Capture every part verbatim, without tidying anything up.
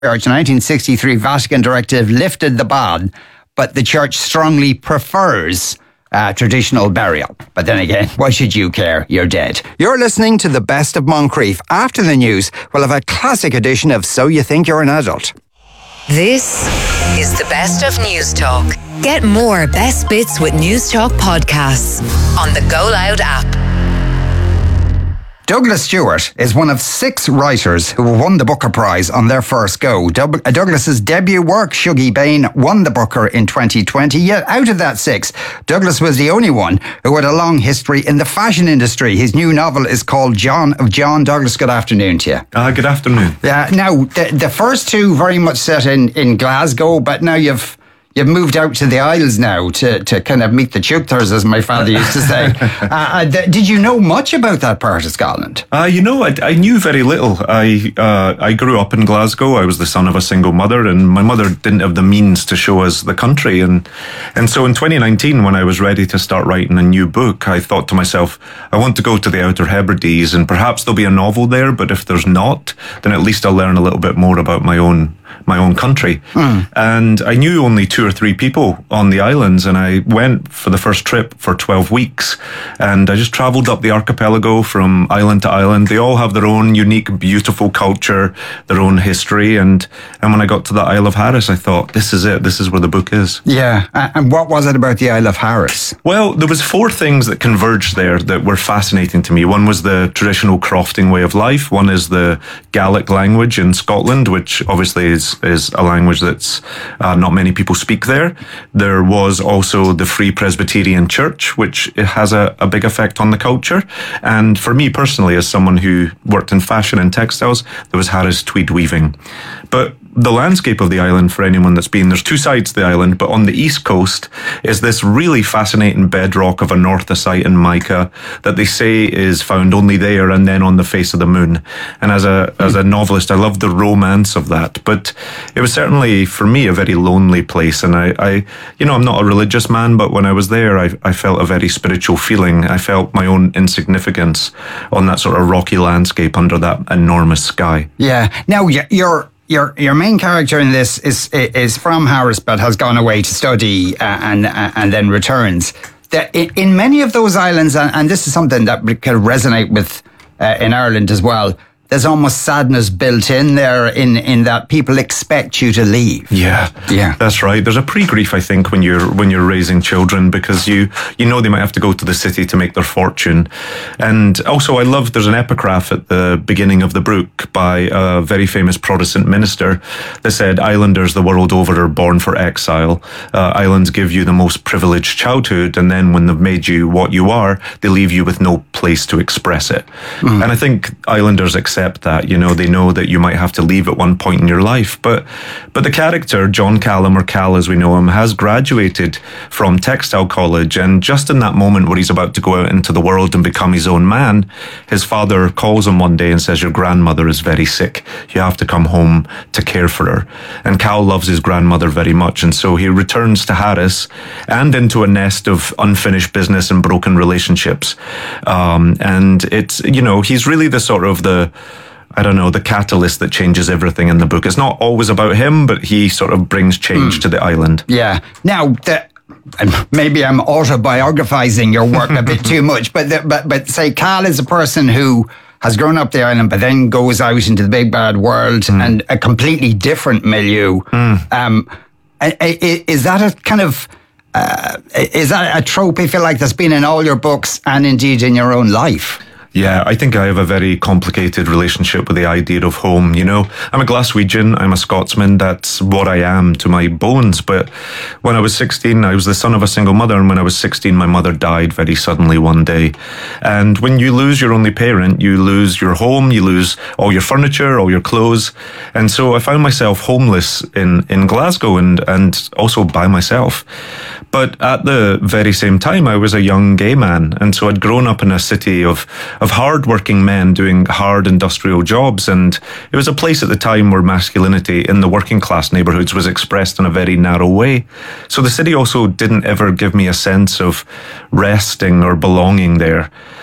Church, nineteen sixty-three Vatican directive lifted the ban, but the Church strongly prefers uh, traditional burial. But then again, why should you care? You're dead. You're listening to the Best of Moncrief. After the news, we'll have a classic edition of So You Think You're an Adult. This is the Best of News Talk. Get more Best Bits with News Talk podcasts on the Go Loud app. Douglas Stewart is one of six writers who won the Booker Prize on their first go. Doug- Douglas's debut work, Shuggie Bain, won the Booker in twenty twenty. Yet out of that six, Douglas was the only one who had a long history in the fashion industry. His new novel is called John of John. Douglas, good afternoon to you. Uh, good afternoon. Yeah. Uh, now, the, the first two very much set in, in Glasgow, but now you've You've moved out to the Isles now to, to kind of meet the Teuthers, as my father used to say. uh, th- did you know much about that part of Scotland? Uh, you know, I, I knew very little. I uh, I grew up in Glasgow. I was the son of a single mother, and my mother didn't have the means to show us the country. And and so in twenty nineteen, when I was ready to start writing a new book, I thought to myself, I want to go to the Outer Hebrides, and perhaps there'll be a novel there, but if there's not, then at least I'll learn a little bit more about my own my own country. Mm. And I knew only two or three people on the islands, and I went for the first trip for twelve weeks, and I just travelled up the archipelago from island to island. They all have their own unique, beautiful culture, their own history, and, and when I got to the Isle of Harris, I thought, this is it, this is where the book is. Yeah, and what was it about the Isle of Harris? Well, there was four things that converged there that were fascinating to me. One was the traditional crofting way of life. One is the Gaelic language in Scotland, which obviously is is a language that's uh, not many people speak there. There was also the Free Presbyterian Church, which has a, a big effect on the culture. And for me personally, as someone who worked in fashion and textiles, there was Harris tweed weaving. But the landscape of the island, for anyone that's been, there's two sides to the island, but on the east coast is this really fascinating bedrock of anorthosite and mica that they say is found only there and then on the face of the moon. And as a as a novelist, I love the romance of that. But it was certainly, for me, a very lonely place. And I, I you know, I'm not a religious man, but when I was there, I, I felt a very spiritual feeling. I felt my own insignificance on that sort of rocky landscape under that enormous sky. Yeah. Now, you're Your your main character in this is is from Harris, but has gone away to study uh, and uh, and then returns. The, in, in many of those islands, and, and this is something that can resonate with uh, in Ireland as well, there's almost sadness built in there in, in that people expect you to leave. Yeah, yeah, that's right. There's a pre-grief, I think, when you're when you're raising children, because you you know they might have to go to the city to make their fortune. And also, I love there's an epigraph at the beginning of the book by a very famous Protestant minister that said, "Islanders the world over are born for exile. Uh, islands give you the most privileged childhood, and then when they've made you what you are, they leave you with no place to express it." Mm. And I think islanders accept that, you know, they know that you might have to leave at one point in your life. But but the character, John Callum, or Cal as we know him, has graduated from Textile College, and just in that moment where he's about to go out into the world and become his own man, his father calls him one day and says, "Your grandmother is very sick. You have to come home to care for her." And Cal loves his grandmother very much, and so he returns to Harris and into a nest of unfinished business and broken relationships. Um, and it's, you know, he's really the sort of the I don't know, the catalyst that changes everything in the book. It's not always about him, but he sort of brings change mm. to the island. Yeah. Now, the, maybe I'm autobiographizing your work a bit too much, but the, but but say Cal is a person who has grown up the island, but then goes out into the big bad world mm. and a completely different milieu. Mm. Um, is that a kind of uh, is that a trope, if you like, that's been in all your books and indeed in your own life? Yeah, I think I have a very complicated relationship with the idea of home, you know. I'm a Glaswegian, I'm a Scotsman, that's what I am to my bones. But when I was sixteen, I was the son of a single mother, and when I was sixteen, my mother died very suddenly one day. And when you lose your only parent, you lose your home, you lose all your furniture, all your clothes. And so I found myself homeless in, in Glasgow and, and also by myself. But at the very same time, I was a young gay man. And so I'd grown up in a city of of hard-working men doing hard industrial jobs, and it was a place at the time where masculinity in the working-class neighbourhoods was expressed in a very narrow way. So the city also didn't ever give me a sense of resting or belonging there.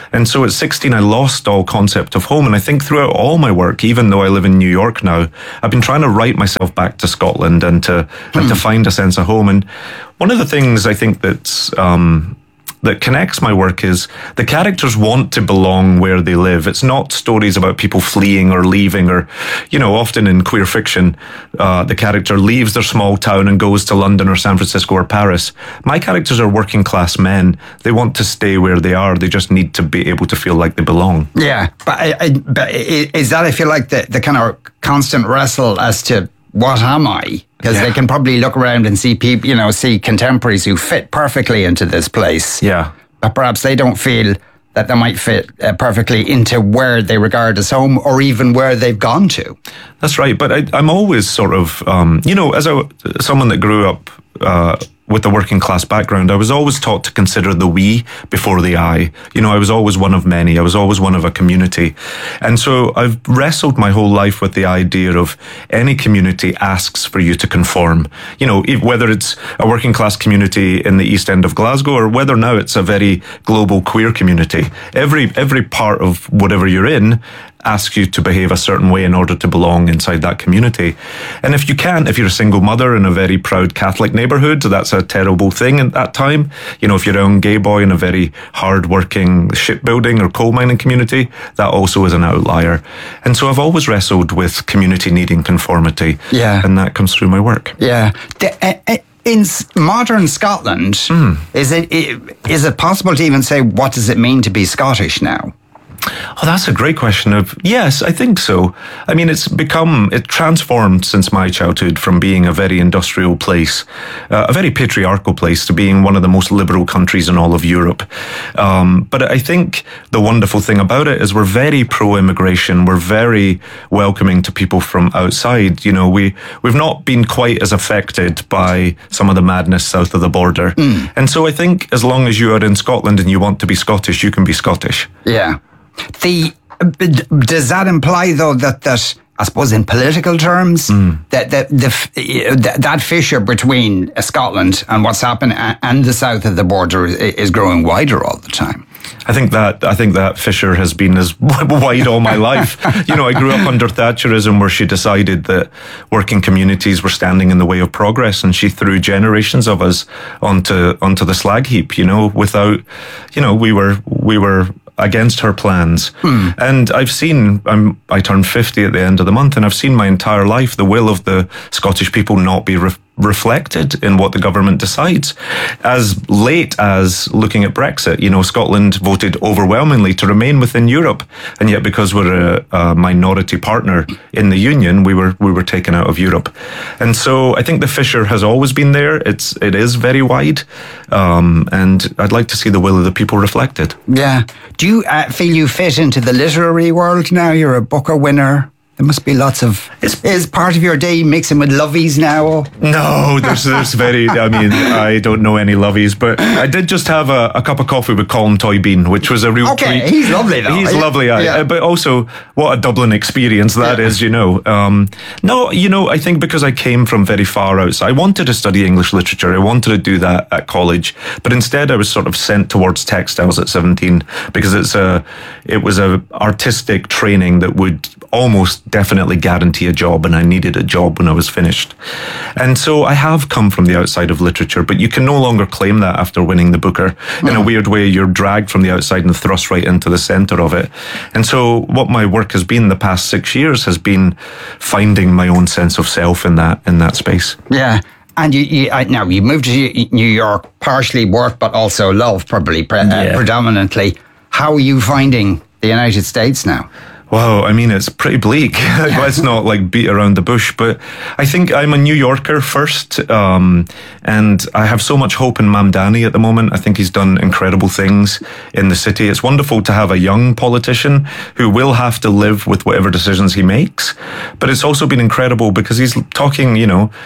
And so at sixteen, I lost all concept of home. And I think throughout all my work, even though I live in New York now, I've been trying to write myself back to Scotland and to hmm. and to find a sense of home. And one of the things I think that's um, that connects my work is the characters want to belong where they live. It's not stories about people fleeing or leaving, or, you know, often in queer fiction, uh, the character leaves their small town and goes to London or San Francisco or Paris. My characters are working class men. They want to stay where they are. They just need to be able to feel like they belong. Yeah, but, I, I, but is that, I feel like, the, the kind of constant wrestle as to what am I? Because yeah. they can probably look around and see people, you know, see contemporaries who fit perfectly into this place. Yeah. But perhaps they don't feel that they might fit uh, perfectly into where they regard as home, or even where they've gone to. That's right. But I, I'm always sort of, um, you know, as a, someone that grew up uh, with a working class background, I was always taught to consider the we before the I. You know, I was always one of many. I was always one of a community. And so I've wrestled my whole life with the idea of any community asks for you to conform. You know, whether it's a working class community in the East End of Glasgow, or whether now it's a very global queer community. Every, every part of whatever you're in ask you to behave a certain way in order to belong inside that community. And if you can't, if you're a single mother in a very proud Catholic neighbourhood, that's a terrible thing at that time. You know, if you're a young gay boy in a very hard-working shipbuilding or coal mining community, that also is an outlier. And so I've always wrestled with community needing conformity. Yeah. And that comes through my work. Yeah. The, uh, uh, in modern Scotland, mm. is it is it possible to even say, what does it mean to be Scottish now? Oh, that's a great question. Of yes, I think so. I mean, it's become, it transformed since my childhood from being a very industrial place, uh, a very patriarchal place, to being one of the most liberal countries in all of Europe. Um, but I think the wonderful thing about it is we're very pro-immigration. We're very welcoming to people from outside. You know, we, we've not been quite as affected by some of the madness south of the border. Mm. And so I think as long as you are in Scotland and you want to be Scottish, you can be Scottish. Yeah. The does that imply, though, that that I suppose in political terms mm. that that the that fissure between Scotland and what's happened and the south of the border is growing wider all the time? I think that I think that fissure has been as wide all my life. You know, I grew up under Thatcherism, where she decided that working communities were standing in the way of progress, and she threw generations of us onto onto the slag heap. You know, without, you know, we were we were. against her plans. Hmm. And I've seen, I'm, I turned fifty at the end of the month, and I've seen my entire life the will of the Scottish people not be re- reflected in what the government decides. As late as looking at Brexit, you know, Scotland voted overwhelmingly to remain within Europe. And yet, because we're a, a minority partner in the Union, we were, we were taken out of Europe. And so I think the fissure has always been there. It's, it is very wide. Um, and I'd like to see the will of the people reflected. Yeah. Do you uh, feel you fit into the literary world now? You're a Booker winner. There must be lots of... Is, is part of your day mixing with lovies now? No, there's, there's very... I mean, I don't know any lovies, but I did just have a, a cup of coffee with Colm Toybean, which was a real okay, treat. He's lovely, though. He's yeah. lovely, I, yeah. But also, what a Dublin experience that yeah. is, you know. Um, no, you know, I think because I came from very far outside, I wanted to study English literature. I wanted to do that at college. But instead, I was sort of sent towards textiles at seventeen, because it's a, it was a artistic training that would almost definitely guarantee a job, and I needed a job when I was finished. And so I have come from the outside of literature, but you can no longer claim that after winning the Booker. Mm. In a weird way, you're dragged from the outside and thrust right into the centre of it. And so what my work has been the past six years has been finding my own sense of self in that in that space. Yeah. And you, you uh, now you moved to New York, partially work, but also love, probably pre- yeah. uh, predominantly. How are you finding the United States now? Wow, I mean, it's pretty bleak. Let's not like beat around the bush, but I think I'm a New Yorker first, um, and I have so much hope in Mamdani at the moment. I think he's done incredible things in the city. It's wonderful to have a young politician who will have to live with whatever decisions he makes, but it's also been incredible because he's talking, you know,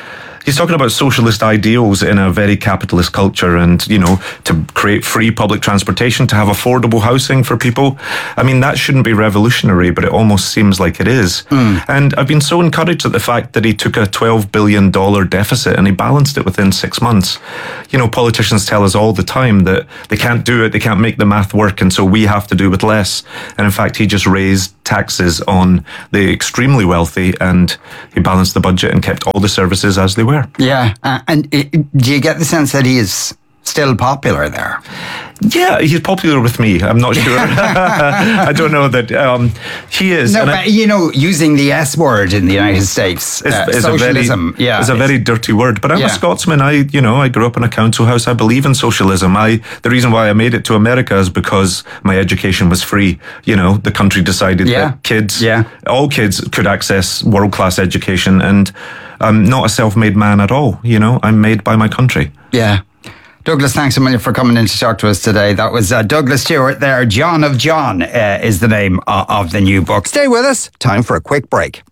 he's talking about socialist ideals in a very capitalist culture, and, you know, to create free public transportation, to have affordable housing for people. I mean, that shouldn't be revolutionary, but it almost seems like it is. Mm. And I've been so encouraged at the fact that he took a twelve billion dollars deficit and he balanced it within six months. You know, politicians tell us all the time that they can't do it, they can't make the math work, and so we have to do with less. And in fact, he just raised taxes on the extremely wealthy, and he balanced the budget and kept all the services as they were. Yeah. Uh, and it, do you get the sense that he is still popular there? Yeah, he's popular with me. I'm not sure. I don't know that um, he is. No, and but I, you know, using the S word in the United States, is, uh, is socialism, a very, yeah, is a very dirty word. But I'm yeah. a Scotsman. I, you know, I grew up in a council house. I believe in socialism. I, the reason why I made it to America is because my education was free. You know, the country decided yeah. that kids, yeah. all kids could access world-class education, and I'm not a self-made man at all. You know, I'm made by my country. Yeah. Douglas, thanks a million for coming in to talk to us today. That was uh, Douglas Stewart there. John of John uh, is the name of, of the new book. Stay with us. Time for a quick break.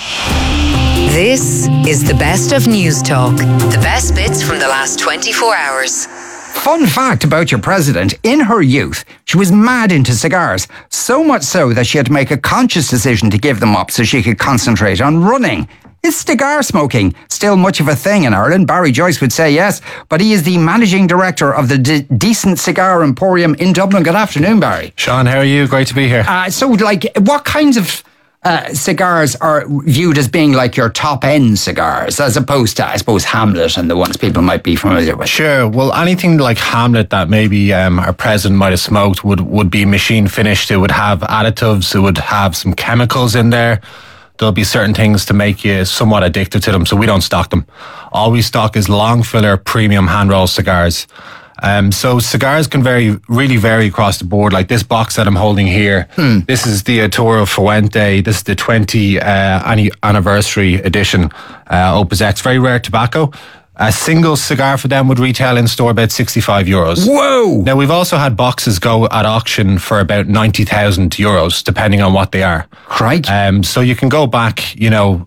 This is the best of News Talk. The best bits from the last twenty-four hours. Fun fact about your president, in her youth, she was mad into cigars. So much so that she had to make a conscious decision to give them up so she could concentrate on running. Is cigar smoking still much of a thing in Ireland? Barry Joyce would say yes, but he is the managing director of the D- Decent Cigar Emporium in Dublin. Good afternoon, Barry. Sean, how are you? Great to be here. Uh, so, like, what kinds of uh, cigars are viewed as being like your top-end cigars, as opposed to, I suppose, Hamlet and the ones people might be familiar with? Sure. Well, anything like Hamlet that maybe um, our president might have smoked would, would be machine finished. It would have additives. It would have some chemicals in there. There'll be certain things to make you somewhat addicted to them, so we don't stock them. All we stock is long filler premium hand roll cigars. Um, so cigars can vary, really vary across the board. Like this box that I'm holding here, hmm. this is the Toro Fuente. This is the twenty uh, anniversary edition, uh, Opus X. Very rare tobacco. A single cigar for them would retail in store about sixty-five euros. Whoa! Now, we've also had boxes go at auction for about ninety thousand euros, depending on what they are. Right. Um, so you can go back, you know,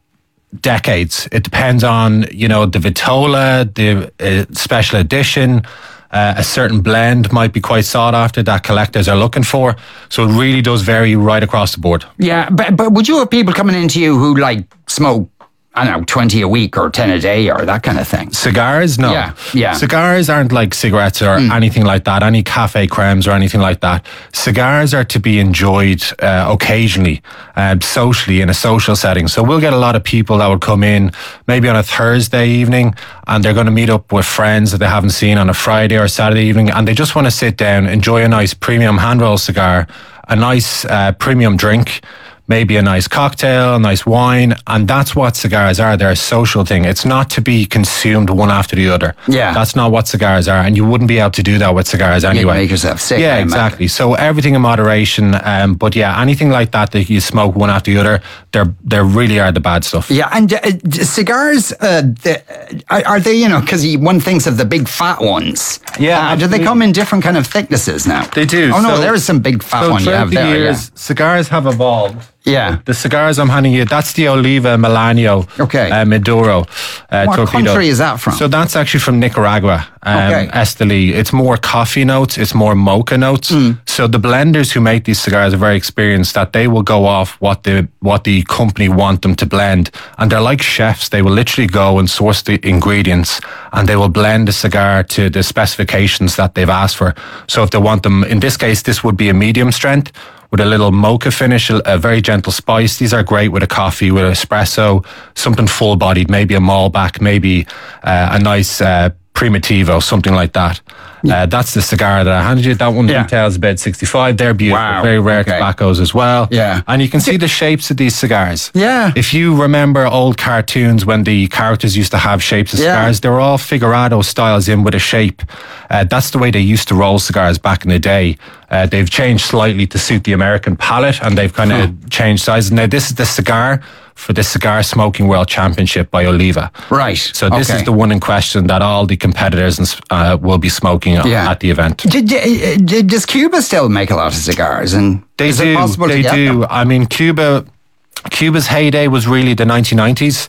decades. It depends on, you know, the Vitola, the uh, special edition. Uh, a certain blend might be quite sought after that collectors are looking for. So it really does vary right across the board. Yeah, but, but would you have people coming into you who, like, smoke, I don't know, twenty a week or ten a day or that kind of thing? Cigars? No. Yeah, yeah. Cigars aren't like cigarettes or mm. anything like that, any cafe cremes or anything like that. Cigars are to be enjoyed uh, occasionally, uh, socially, in a social setting. So we'll get a lot of people that would come in maybe on a Thursday evening, and they're going to meet up with friends that they haven't seen on a Friday or Saturday evening, and they just want to sit down, enjoy a nice premium hand roll cigar, a nice uh, premium drink, maybe a nice cocktail, a nice wine, and that's what cigars are. They're a social thing. It's not to be consumed one after the other. Yeah. That's not what cigars are, and you wouldn't be able to do that with cigars anyway. You make yourself sick. Yeah, exactly. So everything in moderation, um, but yeah, anything like that that you smoke one after the other, they're, they really are the bad stuff. Yeah, and uh, cigars, uh, the, are, are they, you know, because one thinks of the big fat ones. Yeah. Uh, do they come in different kind of thicknesses now? They do. Oh no, so, there's some big fat so one you have the there. Years, yeah. Cigars have evolved. Yeah. The cigars I'm handing you, that's the Oliva Melanio okay. uh, Maduro uh, what torpedo. country is that from? So that's actually from Nicaragua, um, okay. Esteli. It's more coffee notes, it's more mocha notes. Mm. So the blenders who make these cigars are very experienced, that they will go off what the what the company want them to blend. And they're like chefs. They will literally go and source the ingredients, and they will blend the cigar to the specifications that they've asked for. So if they want them, in this case, this would be a medium strength, with a little mocha finish, a very gentle spice. These are great with a coffee, with espresso, something full-bodied, maybe a Malbec, maybe uh, a nice uh, Primitivo, something like that. Yeah. Uh, that's the cigar that I handed you. That one yeah. retails about sixty-five. They're beautiful, wow. very rare okay. tobaccos as well. Yeah. And you can see the shapes of these cigars. Yeah. If you remember old cartoons when the characters used to have shapes of cigars, yeah. they were all figurado styles in with a shape. Uh, that's the way they used to roll cigars back in the day. Uh, they've changed slightly to suit the American palate, and they've kind of huh. changed sizes. Now, this is the cigar for the Cigar Smoking World Championship by Oliva. Right. So this okay. is the one in question that all the competitors uh, will be smoking yeah. at the event. D- d- does Cuba still make a lot of cigars? And they is do. It possible they to get do. them? I mean, Cuba, Cuba's heyday was really the nineteen nineties.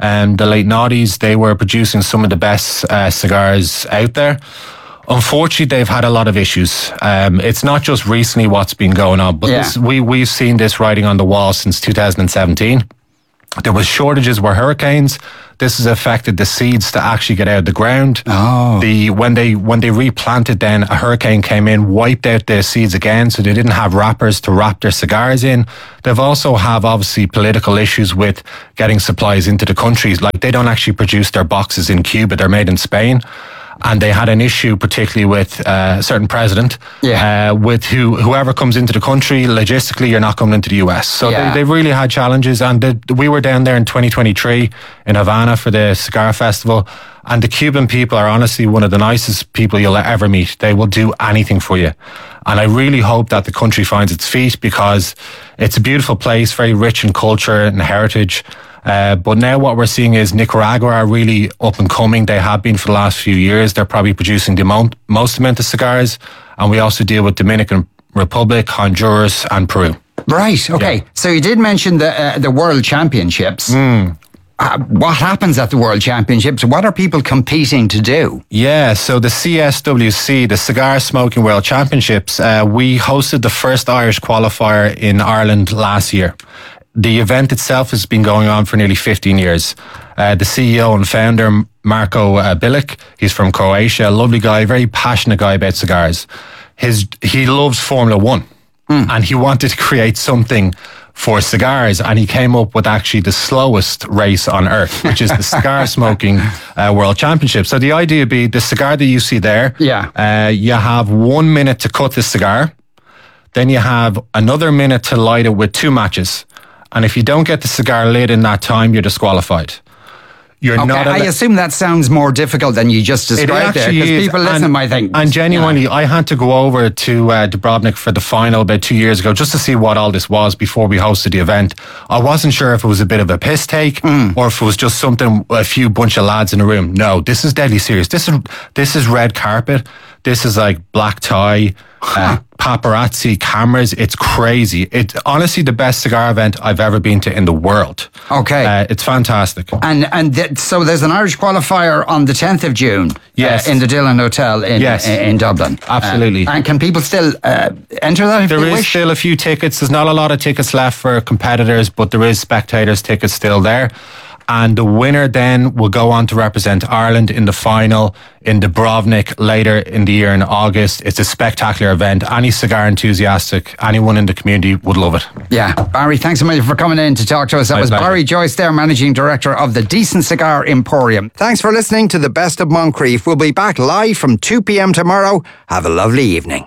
Um, the late noughties, they were producing some of the best uh, cigars out there. Unfortunately, they've had a lot of issues. Um, it's not just recently what's been going on, but Yeah. this, we, we've seen this writing on the wall since two thousand seventeen. There was shortages where hurricanes. This has affected the seeds to actually get out of the ground. Oh. The when they when they replanted, then a hurricane came in, wiped out the seeds again, so they didn't have wrappers to wrap their cigars in. They've also have obviously political issues with getting supplies into the countries. Like they don't actually produce their boxes in Cuba; they're made in Spain. And they had an issue, particularly with uh, a certain president, Yeah. uh, with who whoever comes into the country. Logistically, you're not coming into the U S. So Yeah. they, they've really had challenges. And the, we were down there in twenty twenty-three in Havana for the cigar festival. And the Cuban people are honestly one of the nicest people you'll ever meet. They will do anything for you. And I really hope that the country finds its feet, because it's a beautiful place, very rich in culture and heritage. Uh, but now what we're seeing is Nicaragua are really up and coming. They have been for the last few years. They're probably producing the mo- most amount of cigars. And we also deal with Dominican Republic, Honduras and Peru. Right. Okay. Yeah. So you did mention the uh, the World Championships. Mm. Uh, what happens at the World Championships? What are people competing to do? Yeah, so the C S W C, the Cigar Smoking World Championships, uh, we hosted the first Irish qualifier in Ireland last year. The event itself has been going on for nearly fifteen years. Uh, the C E O and founder, Marko uh, Bilic, he's from Croatia, a lovely guy, very passionate guy about cigars. His He loves Formula One, mm. and he wanted to create something for cigars, and he came up with actually the slowest race on earth, which is the Cigar Smoking uh, World Championship. So the idea would be the cigar that you see there, Yeah. uh, you have one minute to cut the cigar, then you have another minute to light it with two matches. And if you don't get the cigar lit in that time, you're disqualified. You're Okay, not. I al- assume that sounds more difficult than you just It described there, actually because is, people listen and, might think. And genuinely, I had to go over to uh, Dubrovnik for the final about two years ago just to see what all this was before we hosted the event. I wasn't sure if it was a bit of a piss take Mm. or if it was just something, a few bunch of lads in a room. No, this is deadly serious. This is this is red carpet. This is like black tie, uh, paparazzi cameras. It's crazy. It's honestly the best cigar event I've ever been to in the world. Okay. Uh, it's fantastic. And and th- so there's an Irish qualifier on the tenth of June. Yes. Uh, in the Dillon Hotel in Yes. in, in Dublin. Absolutely. Uh, and can people still uh, enter that if There they is wish? still a few tickets. There's not a lot of tickets left for competitors, but there is spectators tickets still there. And the winner then will go on to represent Ireland in the final in Dubrovnik later in the year in August. It's a spectacular event. Any cigar enthusiastic, anyone in the community would love it. Yeah. Barry, thanks a million for coming in to talk to us. That My was pleasure. Barry Joyce there, Managing Director of the Decent Cigar Emporium. Thanks for listening to The Best of Moncrief. We'll be back live from two p.m. tomorrow. Have a lovely evening.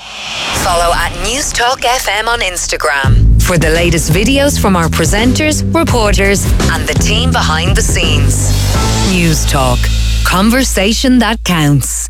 Follow at News Talk F M on Instagram for the latest videos from our presenters, reporters, and the team behind the scenes. News Talk. Conversation that counts.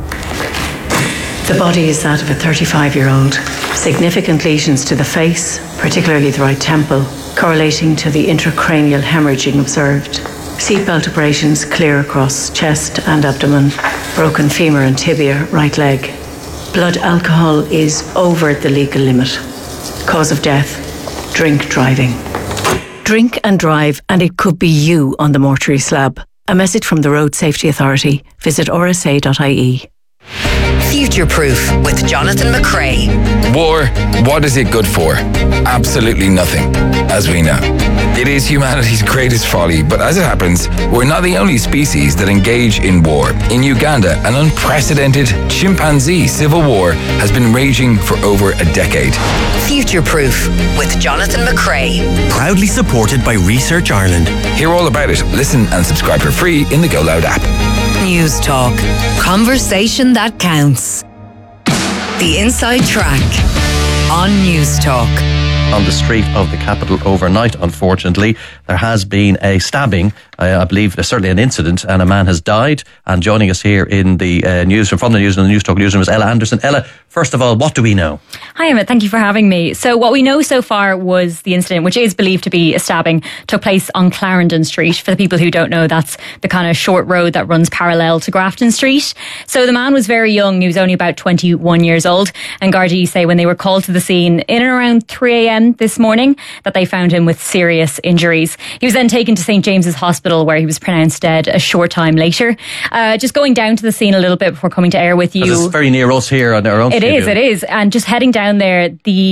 The body is that of a thirty-five-year-old. Significant lesions to the face, particularly the right temple, correlating to the intracranial hemorrhaging observed. Seatbelt abrasions clear across chest and abdomen, broken femur and tibia, right leg. Blood alcohol is over the legal limit. Cause of death, drink driving. Drink and drive, and it could be you on the mortuary slab. A message from the Road Safety Authority. Visit r s a dot i e. Future Proof with Jonathan McCrae. War, what is it good for? Absolutely nothing, as we know. It is humanity's greatest folly, but as it happens, we're not the only species that engage in war. In Uganda, an unprecedented chimpanzee civil war has been raging for over a decade. Future Proof with Jonathan McCrae. Proudly supported by Research Ireland. Hear all about it. Listen and subscribe for free in the Go Loud app. News Talk. Conversation that counts. The Inside Track on News Talk. On the street of the capital overnight, unfortunately, there has been a stabbing. Uh, I believe there's certainly an incident, and a man has died. And joining us here in the uh, newsroom, from the news and the News Talk newsroom, is Ella Anderson. Ella, first of all, what do we know? Hi, Emmett. Thank you for having me. So what we know so far was the incident, which is believed to be a stabbing, took place on Clarendon Street. For the people who don't know, that's the kind of short road that runs parallel to Grafton Street. So the man was very young. He was only about twenty-one years old. And Gardaí say when they were called to the scene in and around three a.m. this morning that they found him with serious injuries. He was then taken to St James's Hospital hospital where he was pronounced dead a short time later. Uh, just going down to the scene a little bit before coming to air with you. It's very near us here on our own It studio. is, it is. And just heading down there,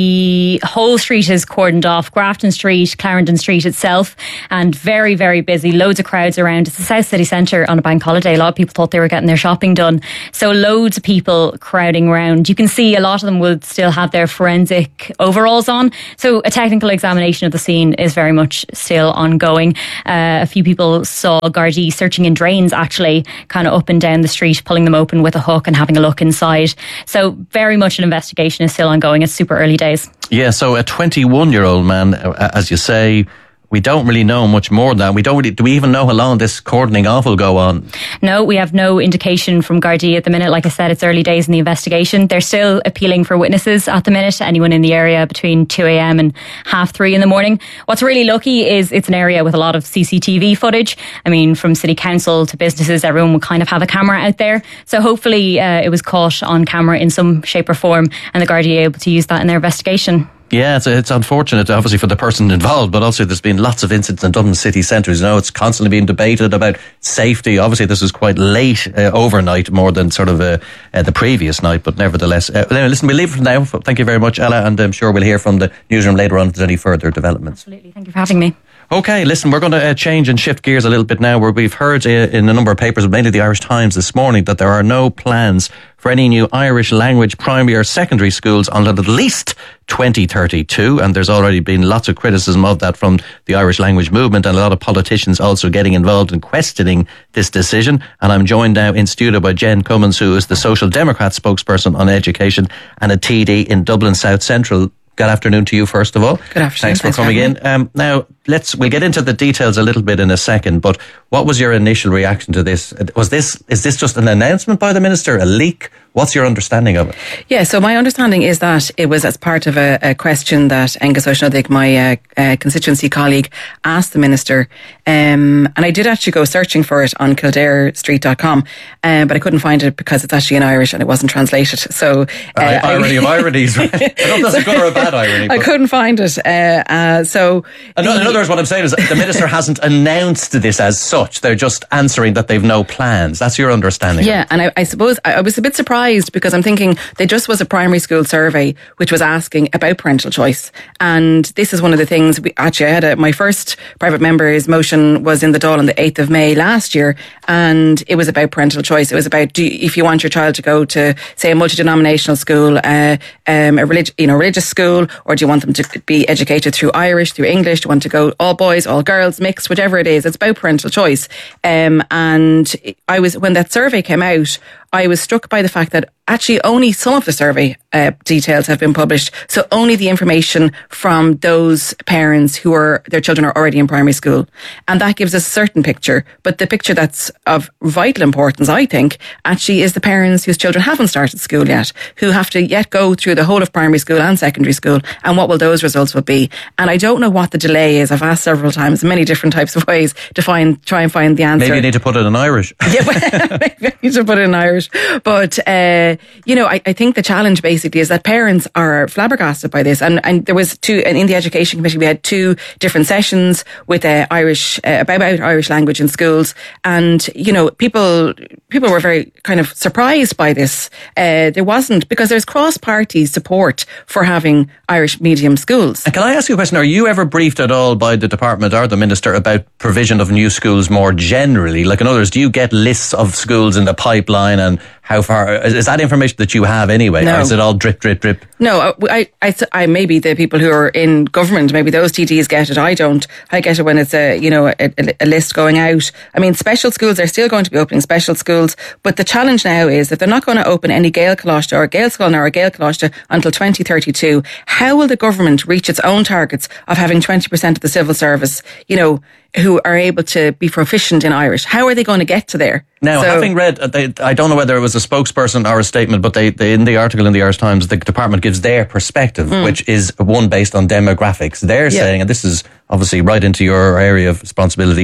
the whole street is cordoned off. Grafton Street, Clarendon Street itself, and very, very busy. Loads of crowds around. It's the South City Centre on a bank holiday. A lot of people thought they were getting their shopping done. So loads of people crowding around. You can see a lot of them would still have their forensic overalls on. So a technical examination of the scene is very much still ongoing. Uh, a few people saw Gardaí searching in drains, actually, kind of up and down the street, pulling them open with a hook and having a look inside. So very much an investigation is still ongoing. It's super early days. Yeah, so a twenty-one-year-old man, as you say, we don't really know much more than that. We don't really, do we even know how long this cordoning off will go on? No, we have no indication from Gardaí at the minute. Like I said, it's early days in the investigation. They're still appealing for witnesses at the minute, anyone in the area between two a.m. and half three in the morning. What's really lucky is it's an area with a lot of C C T V footage. I mean, from city council to businesses, everyone will kind of have a camera out there. So hopefully uh, it was caught on camera in some shape or form, and the Gardaí are able to use that in their investigation. Yeah, it's, it's unfortunate, obviously, for the person involved, but also there's been lots of incidents in Dublin city centres. You know, it's constantly being debated about safety. Obviously, this was quite late uh, overnight, more than sort of uh, uh, the previous night, but nevertheless. Uh, anyway, listen, we'll leave it for now. Thank you very much, Ella, and I'm sure we'll hear from the newsroom later on if there's any further developments. Absolutely. Thank you for having me. Okay, listen, we're going to uh, change and shift gears a little bit now, where we've heard uh, in a number of papers, mainly the Irish Times this morning, that there are no plans for any new Irish language primary or secondary schools until at least twenty thirty-two. And there's already been lots of criticism of that from the Irish language movement, and a lot of politicians also getting involved in questioning this decision. And I'm joined now in studio by Jen Cummins, who is the Social Democrat spokesperson on education and a T D in Dublin South Central. Good afternoon to you, first of all. Good afternoon. Thanks for Thanks coming for in. Um, now, let's we'll get into the details a little bit in a second. But what was your initial reaction to this? Was this is this just an announcement by the minister, a leak? What's your understanding of it? Yeah, so my understanding is that it was as part of a, a question that Angus O'Shnuddick, my uh, uh, constituency colleague, asked the minister. Um, and I did actually go searching for it on kildare street dot com, um, but I couldn't find it because it's actually in Irish and it wasn't translated. So, uh, uh, irony I, of ironies, right? I don't know if that's a good or a bad irony. I couldn't find it. Uh, uh, so, in, the, in other words, what I'm saying is the minister hasn't announced this as such. They're just answering that they've no plans. That's your understanding. Yeah, and I, I suppose I, I was a bit surprised because I'm thinking there just was a primary school survey which was asking about parental choice, and this is one of the things we actually I had a, my first private member's motion was in the Dáil on the eighth of May last year, and it was about parental choice. It was about do you, if you want your child to go to say a multi-denominational school, uh, um, a relig- you know religious school, or do you want them to be educated through Irish, through English? Do you want to go all boys, all girls, mixed, whatever it is? It's about parental choice. Um, and I was when that survey came out, I was struck by the fact that actually only some of the survey uh, details have been published. So only the information from those parents who are, their children are already in primary school. And that gives us a certain picture. But the picture that's of vital importance, I think, actually is the parents whose children haven't started school yet, who have to yet go through the whole of primary school and secondary school. And what will those results will be? And I don't know what the delay is. I've asked several times, many different types of ways to find, try and find the answer. Maybe you need to put it in Irish. Yeah, well, maybe I need to put it in Irish. But, uh, you know, I, I think the challenge basically is that parents are flabbergasted by this. And, and there was two, and in the Education Committee, we had two different sessions with uh, Irish, uh, about Irish language in schools. And, you know, people, people were very kind of surprised by this. Uh, there wasn't, because there's cross-party support for having Irish medium schools. And can I ask you a question? Are you ever briefed at all by the department or the minister about provision of new schools more generally? Like, in other words, do you get lists of schools in the pipeline, and how far is that information that you have anyway? No. Or is it all drip, drip, drip? No, I, I, I, maybe the people who are in government, maybe those T Ds get it. I don't. I get it when it's a, you know, a, a list going out. I mean, special schools are still going to be opening special schools, but the challenge now is that they're not going to open any Gael Colostra or Gael School or Gael Colostra until twenty thirty-two. How will the government reach its own targets of having twenty percent of the civil service, you know, who are able to be proficient in Irish? How are they going to get to there? Now, so, having read, they, I don't know whether it was a spokesperson or a statement, but they, they in the article in the Irish Times, the department gives their perspective, mm. which is one based on demographics. They're yeah. saying, and this is obviously right into your area of responsibility,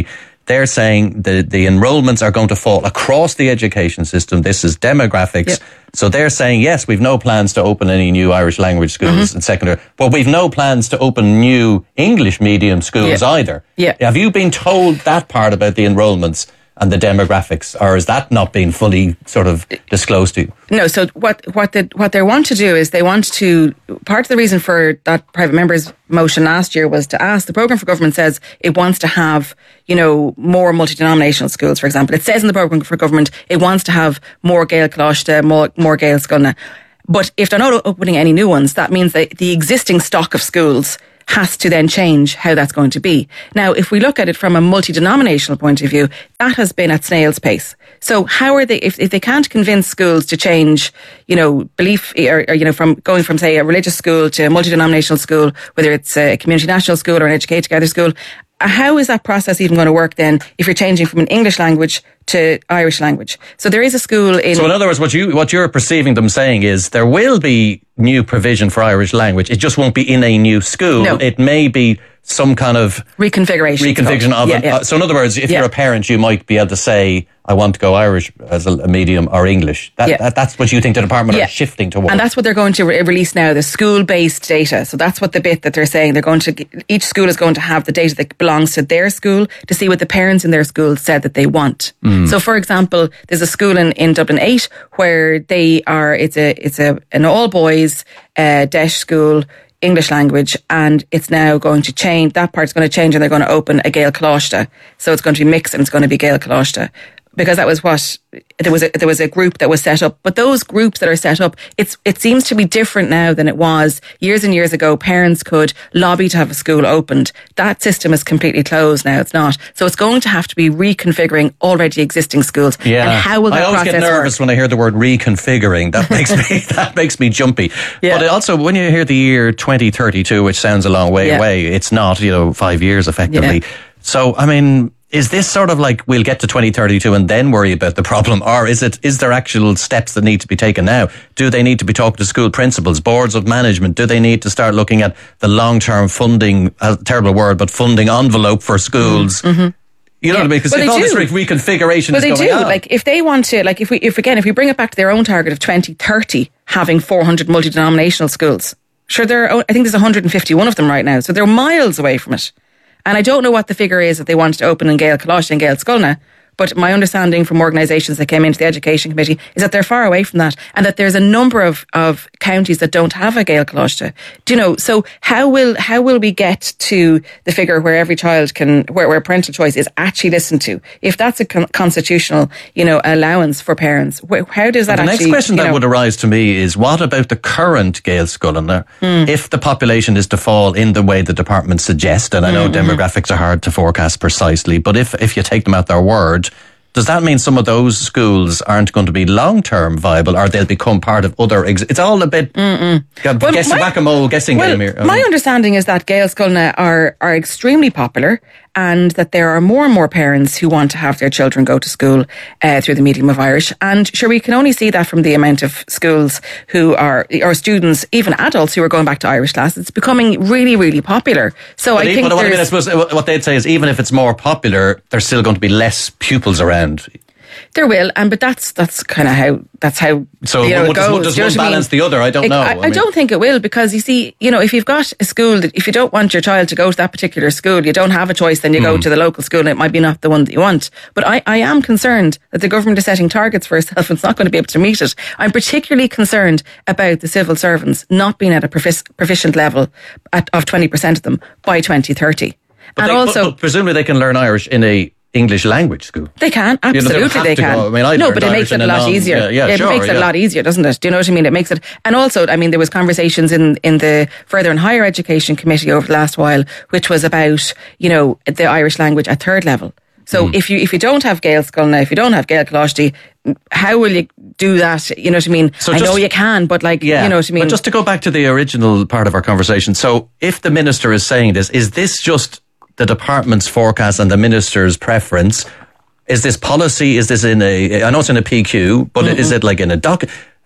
they're saying the, the enrolments are going to fall across the education system. This is demographics. Yep. So they're saying, yes, we've no plans to open any new Irish language schools mm-hmm. in secondary, but we've no plans to open new English medium schools yep. either. Yep. Have you been told that part about the enrolments and the demographics, or is that not being fully sort of disclosed to you? No, so what what the, what they want to do is they want to, part of the reason for that private member's motion last year was to ask, the Programme for Government says it wants to have, you know, more multi-denominational schools, for example. It says in the Programme for Government it wants to have more Gael Coláiste, more, more Gael Scoilne. But if they're not opening any new ones, that means that the existing stock of schools has to then change how that's going to be. Now, if we look at it from a multi-denominational point of view, that has been at snail's pace. So how are they, if, if they can't convince schools to change, you know, belief, or, or, you know, from going from, say, a religious school to a multi-denominational school, whether it's a community national school or an Educate Together school, how is that process even going to work then if you're changing from an English language to Irish language? So there is a school in... So in other words, what, you, what you're perceiving them saying is there will be new provision for Irish language. It just won't be in a new school. No. It may be some kind of... Reconfiguration. Reconfiguration of yeah, it. yeah. Uh, so in other words, if yeah. you're a parent, you might be able to say, I want to go Irish as a medium or English. That, yeah. that, that's what you think the department yeah. are shifting towards. And that's what they're going to re- release now, the school-based data. So that's what the bit that they're saying. They're going to, each school is going to have the data that belongs to their school to see what the parents in their school said that they want. Mm. So for example, there's a school in, in Dublin eight where they are, it's a, it's a, an all boys, uh, D E S H school, English language, and it's now going to change, that part's going to change and they're going to open a Gael Coláiste. So it's going to be mixed and it's going to be Gael Coláiste. Because that was what, there was a, there was a group that was set up. But those groups that are set up, it's, it seems to be different now than it was years and years ago. Parents could lobby to have a school opened. That system is completely closed now. It's not. So it's going to have to be reconfiguring already existing schools. Yeah. And how will that I always process get nervous work? when I hear the word reconfiguring. That makes me, that makes me jumpy. Yeah. But also when you hear the year twenty thirty-two, which sounds a long way yeah. away, it's not, you know, five years effectively. Yeah. So, I mean, is this sort of like we'll get to twenty thirty-two and then worry about the problem, or is it is there actual steps that need to be taken now? Do they need to be talking to school principals, boards of management? Do they need to start looking at the long-term funding, a terrible word, but funding envelope for schools? Mm-hmm. You know yeah. what I mean? Because well, if all do. this re- reconfiguration well, is they going do. on. Like if they want to, like if we, if again, if we bring it back to their own target of twenty thirty, having four hundred multi-denominational schools, sure, there. I think there's one hundred fifty-one of them right now, so they're miles away from it. And I don't know what the figure is that they wanted to open in Gael Coláiste and Gael Scoilne, but my understanding from organisations that came into the Education Committee is that they're far away from that, and that there's a number of, of counties that don't have a Gael Coláiste. Do you know? So how will how will we get to the figure where every child can, where, where parental choice is actually listened to? If that's a con- constitutional, you know, allowance for parents, wh- how does that the actually? The next question you that know, would arise to me is, what about the current Gael Scoilne? Mm. If the population is to fall in the way the department suggests, and I know mm-hmm. demographics are hard to forecast precisely, but if if you take them at their word, does that mean some of those schools aren't going to be long-term viable, or they'll become part of other... Ex- it's all a bit... Mm-mm. Yeah, well, guess, my, whack-a-mole guessing well, game here. I my mean, understanding is that Gael Scoilne are, are extremely popular, and that there are more and more parents who want to have their children go to school uh, through the medium of Irish. And sure, we can only see that from the amount of schools who are, or students, even adults who are going back to Irish class. It's becoming really, really popular. So but I even, think what I mean, I suppose what they'd say is, even if it's more popular, there's still going to be less pupils around. There will, and but that's that's kind of how that's how so you know, one, it goes. Does, does do you one know what balance I mean? the other? I don't it, know. I, I, I mean, don't think it will, because you see, you know, if you've got a school that, if you don't want your child to go to that particular school, you don't have a choice. Then you mm. go to the local school, and it might be not the one that you want. But I, I am concerned that the government is setting targets for itself and it's not going to be able to meet it. I'm particularly concerned about the civil servants not being at a profic- proficient level at, of twenty percent of them by twenty thirty. But and they, also, but, but presumably they can learn Irish in a English language school. They can, absolutely, you know, they, they can. I mean, I no, but it makes it a lot non, easier. Yeah, yeah, it sure, makes it yeah. a lot easier, doesn't it? Do you know what I mean? It makes it, and also, I mean, there was conversations in in the Further and Higher Education Committee over the last while, which was about, you know, the Irish language at third level. So mm. if you if you don't have Gael Scoilne, if you don't have Gael Coláiste, how will you do that? You know what I mean? So I just, know you can, but like, yeah, you know what I mean? But just to go back to the original part of our conversation, so if the minister is saying this, is this just the department's forecast and the minister's preference? Is this policy? Is this in a, I know it's in a P Q, but mm-hmm. is it like in a doc?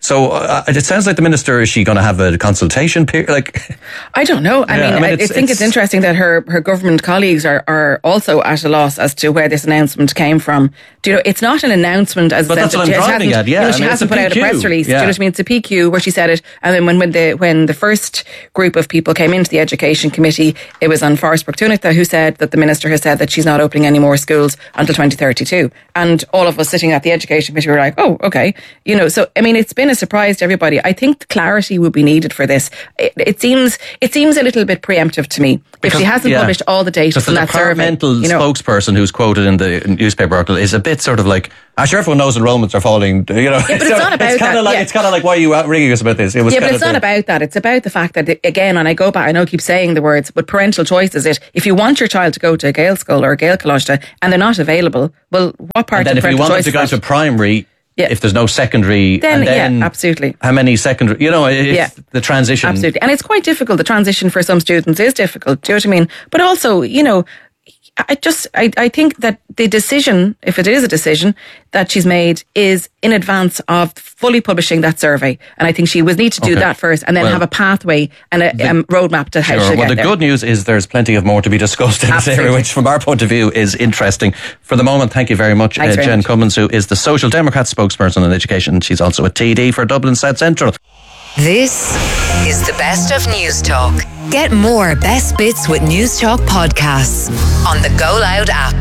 So uh, it sounds like the minister, is she going to have a consultation period? Like, I don't know. I Yeah, mean, I mean, I, it's- I think it's, it's- interesting that her, her government colleagues are, are also at a loss as to where this announcement came from. Do you know, it's not an announcement as But a that's what I'm she driving hasn't- at, yeah. You know, I she mean, it's hasn't a put out a P Q. press release. Do you Yeah. know what I mean? It's a P Q where she said it. And then when, when the when the first group of people came into the education committee, it was on Forrest Burktunitha, who said that the minister has said that she's not opening any more schools until twenty thirty-two. And all of us sitting at the education committee were like, oh, okay. You know, so, I mean, it's been a surprise to everybody. I think clarity would be needed for this. It, it seems it seems a little bit preemptive to me. If she hasn't yeah. published all the data Because from the that survey, departmental you know, spokesperson who's quoted in the newspaper article is a bit sort of like, I'm sure everyone knows enrollments are falling, you know. Yeah, but it's not about it's kind that, of like, yeah. It's kind of like, why are you out ringing us about this? It was yeah, kind but it's of not the- about that. It's about the fact that, again, and I go back, I know I keep saying the words, but parental choice is it. If you want your child to go to a Gael school or a Gael Coláiste and they're not available, well, what part And then of if you parental want them choice to is go that? to primary, Yeah. if there's no secondary, Then, and then yeah, absolutely. how many secondary, you know, it's Yeah. the transition. Absolutely. And it's quite difficult. The transition for some students is difficult. Do you know what I mean? But also, you know, I just, I, I think that the decision, if it is a decision that she's made, is in advance of fully publishing that survey. And I think she would need to do Okay. that first and then Well, have a pathway and a um, roadmap to how Sure. she'll Well, get the there. good news is there's plenty of more to be discussed in this area, Absolutely. which from our point of view is interesting. For the moment, thank you very much, Thanks very Jen much. Cummins, who is the Social Democrat spokesperson on education. She's also a T D for Dublin South Central. This is the best of News Talk. Get more best bits with News Talk podcasts on the Go Loud app.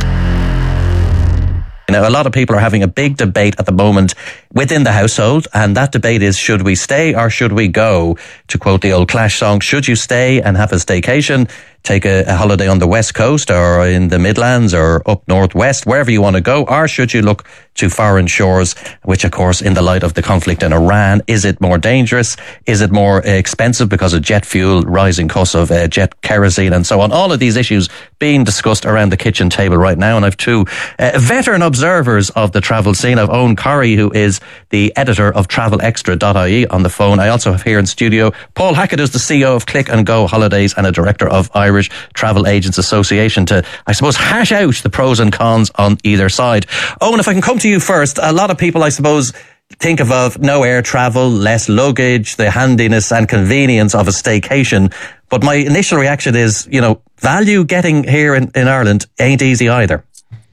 Now, a lot of people are having a big debate at the moment within the household, and that debate is, should we stay or should we go? To quote the old Clash song, should you stay and have a staycation, take a, a holiday on the West Coast or in the Midlands or up Northwest, wherever you want to go, or should you look to foreign shores, which of course, in the light of the conflict in Iran, is it more dangerous? Is it more uh, expensive because of jet fuel, rising costs of uh, jet kerosene and so on? All of these issues being discussed around the kitchen table right now. And I've two uh, veteran observers of the travel scene. I've Owen Corrie, who is the editor of travel extra dot I E on the phone. I also have here in studio Paul Hackett, who's the C E O of Click and Go Holidays and a director of Irish Travel Agents Association, to, I suppose, hash out the pros and cons on either side. Owen, if I can come to you first, a lot of people, I suppose, think of, of no air travel, less luggage, the handiness and convenience of a staycation. But my initial reaction is, you know, value getting here in, in Ireland ain't easy either.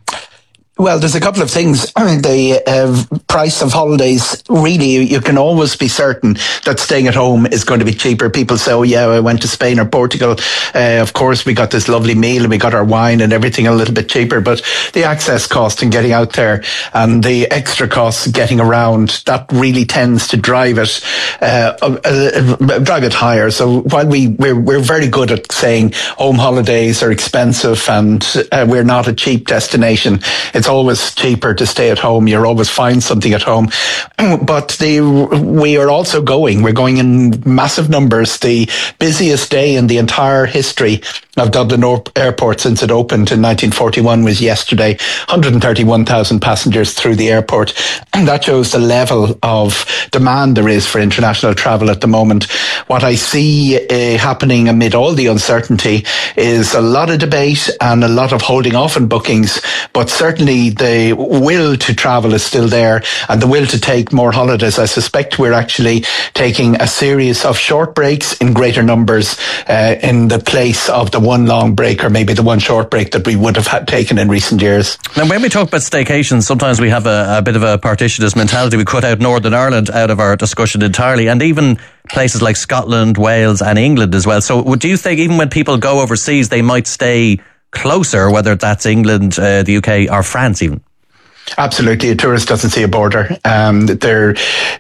Well, there's a couple of things. I mean, the uh, price of holidays, really, you, you can always be certain that staying at home is going to be cheaper. People say, oh, yeah, I went to Spain or Portugal. Uh, of course, we got this lovely meal and we got our wine and everything a little bit cheaper. But the access cost and getting out there and the extra costs getting around, that really tends to drive it, uh, uh, uh, drive it higher. So while we, we're, we're very good at saying home holidays are expensive and uh, we're not a cheap destination, it's always cheaper to stay at home. You'll always find something at home. But the, we are also going, we're going in massive numbers. The busiest day in the entire history of Dublin Airport since it opened in nineteen forty-one was yesterday. one hundred thirty-one thousand passengers through the airport. And that shows the level of demand there is for international travel at the moment. What I see uh, happening amid all the uncertainty is a lot of debate and a lot of holding off on bookings, but certainly the will to travel is still there and the will to take more holidays. I suspect we're actually taking a series of short breaks in greater numbers uh, in the place of the one long break or maybe the one short break that we would have had taken in recent years. Now, when we talk about staycations, sometimes we have a, a bit of a partitionist mentality. We cut out Northern Ireland out of our discussion entirely, and even places like Scotland, Wales and England as well. So do you think even when people go overseas, they might stay closer, whether that's England, uh, the U K or France even? Absolutely. A tourist doesn't see a border. Um, their,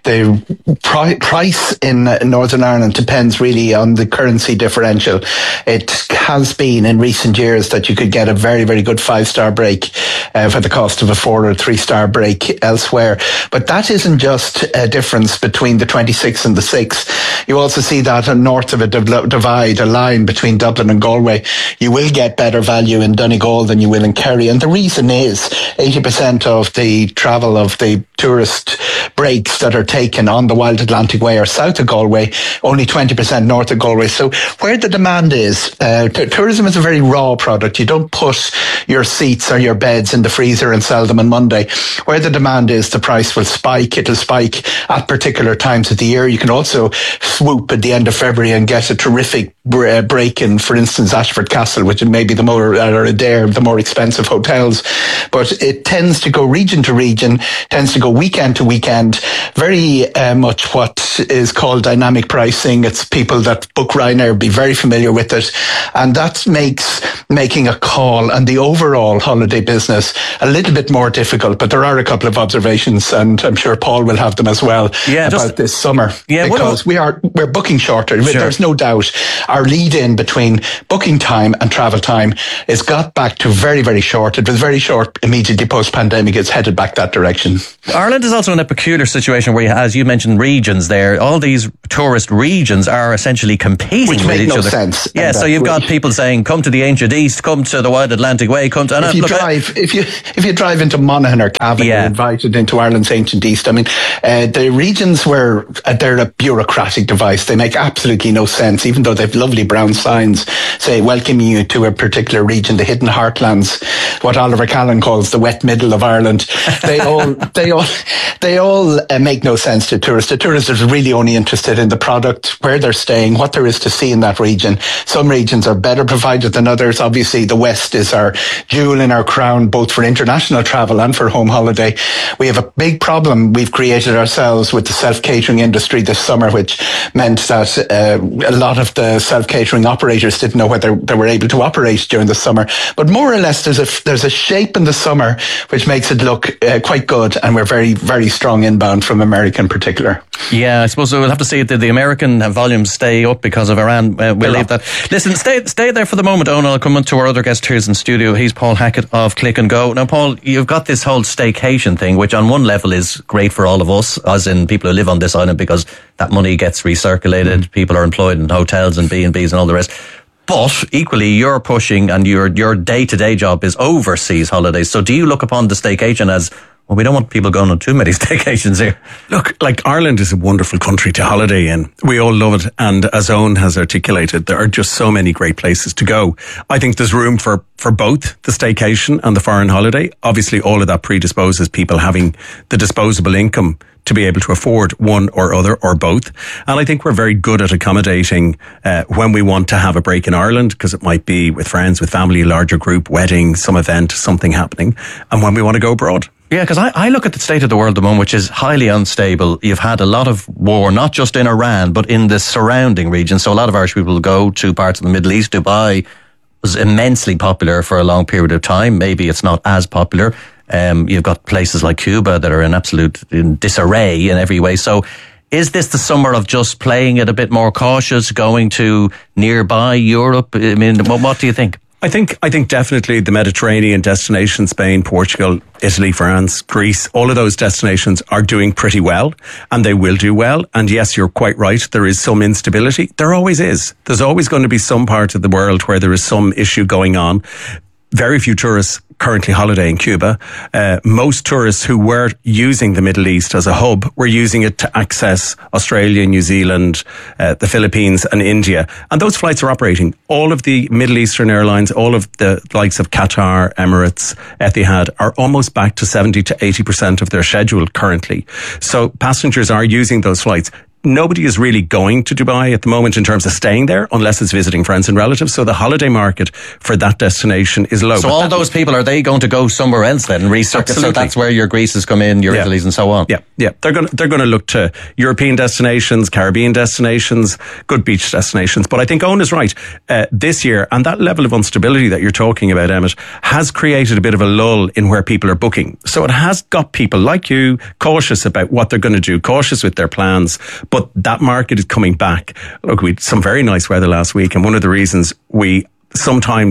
the pri- price in Northern Ireland depends really on the currency differential. It has been in recent years that you could get a very, very good five-star break uh, for the cost of a four or three-star break elsewhere. But that isn't just a difference between the twenty-six and the six. You also see that north of a divide, a line between Dublin and Galway. You will get better value in Donegal than you will in Kerry. And the reason is eighty percent of the travel of the tourist breaks that are taken on the Wild Atlantic Way are south of Galway, only twenty percent north of Galway. So where the demand is, uh, t- tourism is a very raw product. You don't put your seats or your beds in the freezer and sell them on Monday. Where the demand is, the price will spike. It'll spike at particular times of the year. You can also swoop at the end of February and get a terrific uh, break in, for instance, Ashford Castle, which is maybe the more, or Adair, the more expensive hotels. But it tends to go region to region, tends to go weekend to weekend, very uh, much what is called dynamic pricing. It's people that book Ryanair be very familiar with it. And that makes making a call on the overall holiday business a little bit more difficult. But there are a couple of observations, and I'm sure Paul will have them as well, yeah, about just, this summer. Yeah, because we are, we're booking shorter. Sure. There's no doubt. Our lead in between booking time and travel time is got back to very, very short. It was very short immediately post-pandemic. It's headed back that direction. Ireland is also in a peculiar situation where, you, as you mentioned, regions there, all these tourist regions are essentially competing Which with make each no other. sense. Yeah, so you've got people saying, come to the ancient East, come to the Wide Atlantic Way, come to... If you look, drive, if you if you drive into Monaghan or Cavan, Yeah. you're invited into Ireland's ancient East. I mean, uh, the regions where uh, they're a bureaucratic device. They make absolutely no sense, even though they've lovely brown signs say welcoming you to a particular region, the hidden heartlands, what Oliver Callan calls the wet middle of Ireland. They all they all they all uh, make no sense to tourists. The tourist is really only interested in the product, where they're staying, what there is to see in that region. Some regions are better provided than others. Obviously, the West is our jewel in our crown, both for international travel and for home holiday. We have a big problem we've created ourselves with the self-catering industry this summer, which meant that uh, a lot of the self-catering operators didn't know whether they were able to operate during the summer. But more or less, there's a there's a shape in the summer which makes it look uh, quite good, and we're very, very strong inbound from America in particular. Yeah, I suppose we'll have to see if the, the American volumes stay up because of Iran. Uh, we'll leave that. Listen, stay stay there for the moment, Owen. I'll come on to our other guest here in studio. He's Paul Hackett of Click and Go. Now, Paul, you've got this whole staycation thing, which on one level is great for all of us, as in people who live on this island, because that money gets recirculated. Mm. People are employed in hotels and B and B's and all the rest. But equally, you're pushing, and your your day-to-day job is overseas holidays. So do you look upon the staycation as, well, we don't want people going on too many staycations here? Look, like, Ireland is a wonderful country to holiday in. We all love it. And as Owen has articulated, there are just so many great places to go. I think there's room for, for both the staycation and the foreign holiday. Obviously, all of that predisposes people having the disposable income to be able to afford one or other or both. And I think we're very good at accommodating uh, when we want to have a break in Ireland, because it might be with friends, with family, a larger group, wedding, some event, something happening, and when we want to go abroad. Yeah, because I, I look at the state of the world at the moment, which is highly unstable. You've had a lot of war, not just in Iran, but in the surrounding region. So a lot of Irish people go to parts of the Middle East. Dubai was immensely popular for a long period of time. Maybe it's not as popular. Um, you've got places like Cuba that are in absolute in disarray in every way. So is this the summer of just playing it a bit more cautious, going to nearby Europe? I mean, what, what do you think? I think I think definitely the Mediterranean destination, Spain, Portugal, Italy, France, Greece, all of those destinations are doing pretty well, and they will do well. And yes, you're quite right. There is some instability. There always is. There's always going to be some part of the world where there is some issue going on. Very few tourists currently holiday in Cuba. Uh, most tourists who were using the Middle East as a hub were using it to access Australia, New Zealand, uh, the Philippines and India. And those flights are operating. All of the Middle Eastern airlines, all of the likes of Qatar, Emirates, Etihad are almost back to seventy to eighty percent of their schedule currently. So passengers are using those flights. Nobody is really going to Dubai at the moment in terms of staying there unless it's visiting friends and relatives. So the holiday market for that destination is low. So but all that, those people, are they going to go somewhere else then and recirculate? So that's where your Greeces come in, your yeah. Italies and so on. Yeah, yeah. They're going to, they're going to look to European destinations, Caribbean destinations, good beach destinations. But I think Owen is right. Uh, this year, and that level of instability that you're talking about, Emmett, has created a bit of a lull in where people are booking. So it has got people like you cautious about what they're going to do, cautious with their plans. But that market is coming back. Look, we had some very nice weather last week, and one of the reasons we sometimes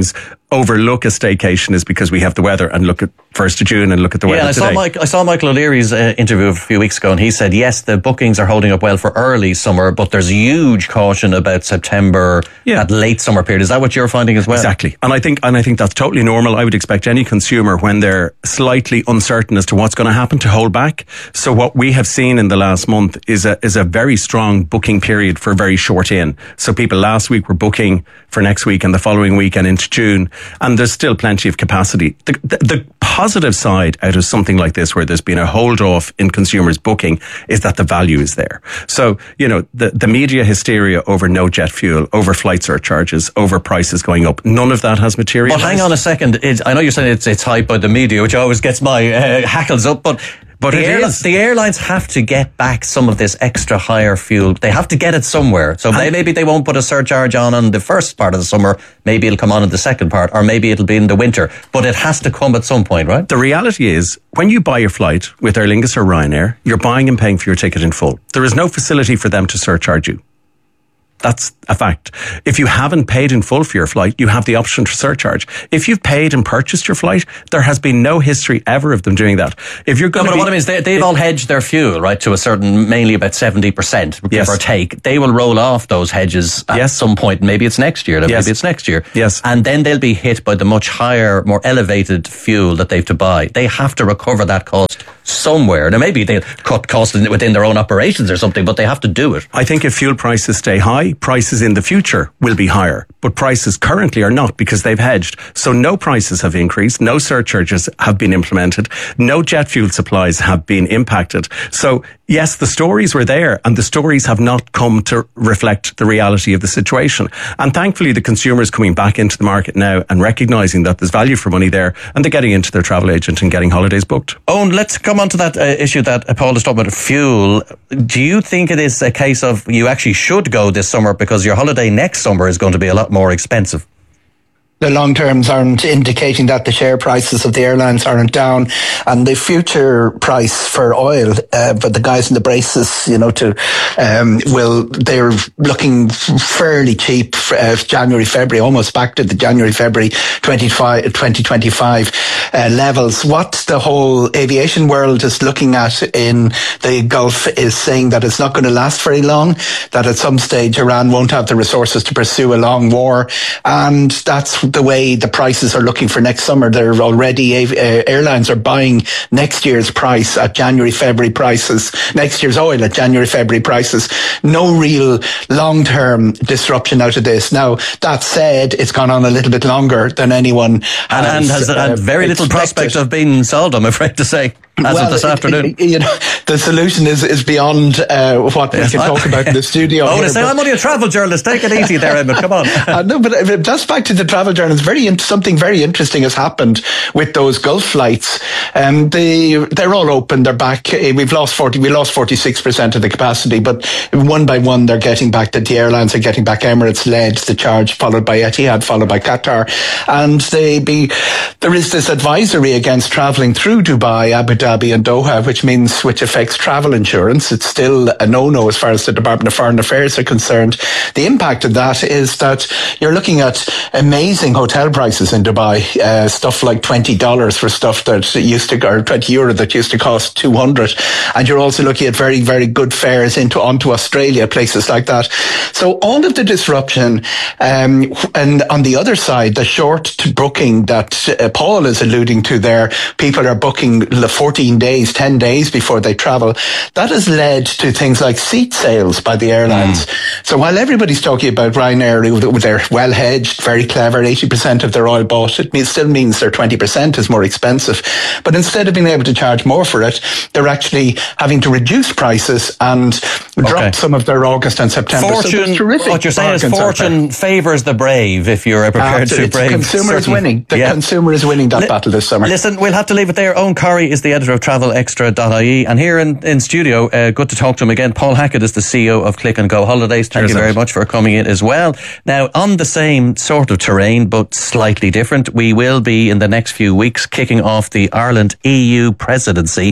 overlook a staycation is because we have the weather, and look at first of June and look at the weather yeah, I today. Saw Mike, I saw Michael O'Leary's uh, interview a few weeks ago, and he said, yes, the bookings are holding up well for early summer, but there's huge caution about September, yeah. that late summer period. Is that what you're finding as well? Exactly. And I think and I think that's totally normal. I would expect any consumer, when they're slightly uncertain as to what's going to happen, to hold back. So what we have seen in the last month is a is a very strong booking period for very short in. So people last week were booking for next week and the following week and into June, and there's still plenty of capacity. The, the, the positive side out of something like this, where there's been a hold off in consumers booking, is that the value is there. So, you know, the, the media hysteria over no jet fuel, over flight surcharges, over prices going up, none of that has materialized. But hang on a second. It's, I know you're saying it's, it's hyped by the media, which always gets my uh, hackles up, but But the, it airli- is. the airlines have to get back some of this extra higher fuel. They have to get it somewhere. So they, maybe they won't put a surcharge on on the first part of the summer. Maybe it'll come on in the second part, or maybe it'll be in the winter. But it has to come at some point, right? The reality is, when you buy your flight with Aer Lingus or Ryanair, you're buying and paying for your ticket in full. There is no facility for them to surcharge you. That's a fact. If you haven't paid in full for your flight, you have the option to surcharge. If you've paid and purchased your flight, there has been no history ever of them doing that. If you're going no, to but be, what I mean is they, they've all hedged their fuel, right, to a certain, mainly about seventy percent, give Yes. or take. They will roll off those hedges at Yes. some point. Maybe it's next year. Maybe Yes. it's next year. Yes. And then they'll be hit by the much higher, more elevated fuel that they have to buy. They have to recover that cost somewhere. Now, maybe they'll cut costs within their own operations or something, but they have to do it. I think if fuel prices stay high, prices in the future will be higher. But prices currently are not, because they've hedged. So no prices have increased, no surcharges have been implemented, no jet fuel supplies have been impacted. So yes, the stories were there, and the stories have not come to reflect the reality of the situation. And thankfully, the consumer is coming back into the market now and recognising that there's value for money there, and they're getting into their travel agent and getting holidays booked. Owen, let's come on to that uh, issue that uh, Paul is talking about, fuel. Do you think it is a case of you actually should go this summer because your holiday next summer is going to be a lot more expensive? The long terms aren't indicating that. The share prices of the airlines aren't down, and the future price for oil, uh, for the guys in the braces, you know, to um, will they're looking fairly cheap. Uh, January, February, almost back to the January, February twenty twenty-five uh, levels. What the whole aviation world is looking at in the Gulf is saying that it's not going to last very long. That at some stage Iran won't have the resources to pursue a long war, and that's the way the prices are looking for next summer. They're already, uh, airlines are buying next year's price at January, February prices, next year's oil at January, February prices. No real long-term disruption out of this. Now, that said, it's gone on a little bit longer than anyone And, has, and has uh, and very little expected. prospect of being sold, I'm afraid to say, as well, of this it, afternoon. It, you know, the solution is, is beyond uh, what we can talk about in the studio. Oh, here, they say, but- I'm only a travel journalist. Take it easy there, Edmund. Come on. uh, no, but uh, just back to the travel journals. Very in- something very interesting has happened with those Gulf flights. Um, they they're all open. They're back. Uh, We've lost forty. We lost forty six percent of the capacity, but one by one they're getting back. That the airlines are getting back. Emirates led the charge, followed by Etihad, followed by Qatar, and they be there is this advisory against travelling through Dubai, Abu Dhabi, and Doha, which means which affects travel insurance. It's still a no-no as far as the Department of Foreign Affairs are concerned. The impact of that is that you're looking at amazing hotel prices in Dubai, uh, stuff like twenty dollars for stuff that used to, or twenty euro that used to cost two hundred. And you're also looking at very, very good fares into, onto Australia, places like that. So all of the disruption, um, and on the other side, the short booking that uh, Paul is alluding to there, people are booking the fourteen days, ten days before they travel. That has led to things like seat sales by the airlines. Mm. So while everybody's talking about Ryanair, they're well hedged, very clever, eighty percent of their oil bought, it still means their twenty percent is more expensive. But instead of being able to charge more for it, they're actually having to reduce prices and Okay. drop some of their August and September. Fortune, so terrific what you're saying is bargains out there. fortune favours the brave if you're prepared Uh, to it's brave. the consumer is certain- winning. The Yeah. consumer is winning that Li- battle this summer. Listen, we'll have to leave it there. Owen Corrie is the editor of travel extra dot I E, and here in, in studio, uh, good to talk to him again. Paul Hackett is the C E O of Click and Go Holidays. Thank Cheers, you very Ed. much for coming in as well. Now, on the same sort of terrain, but slightly different, we will be in the next few weeks kicking off the Ireland E U presidency.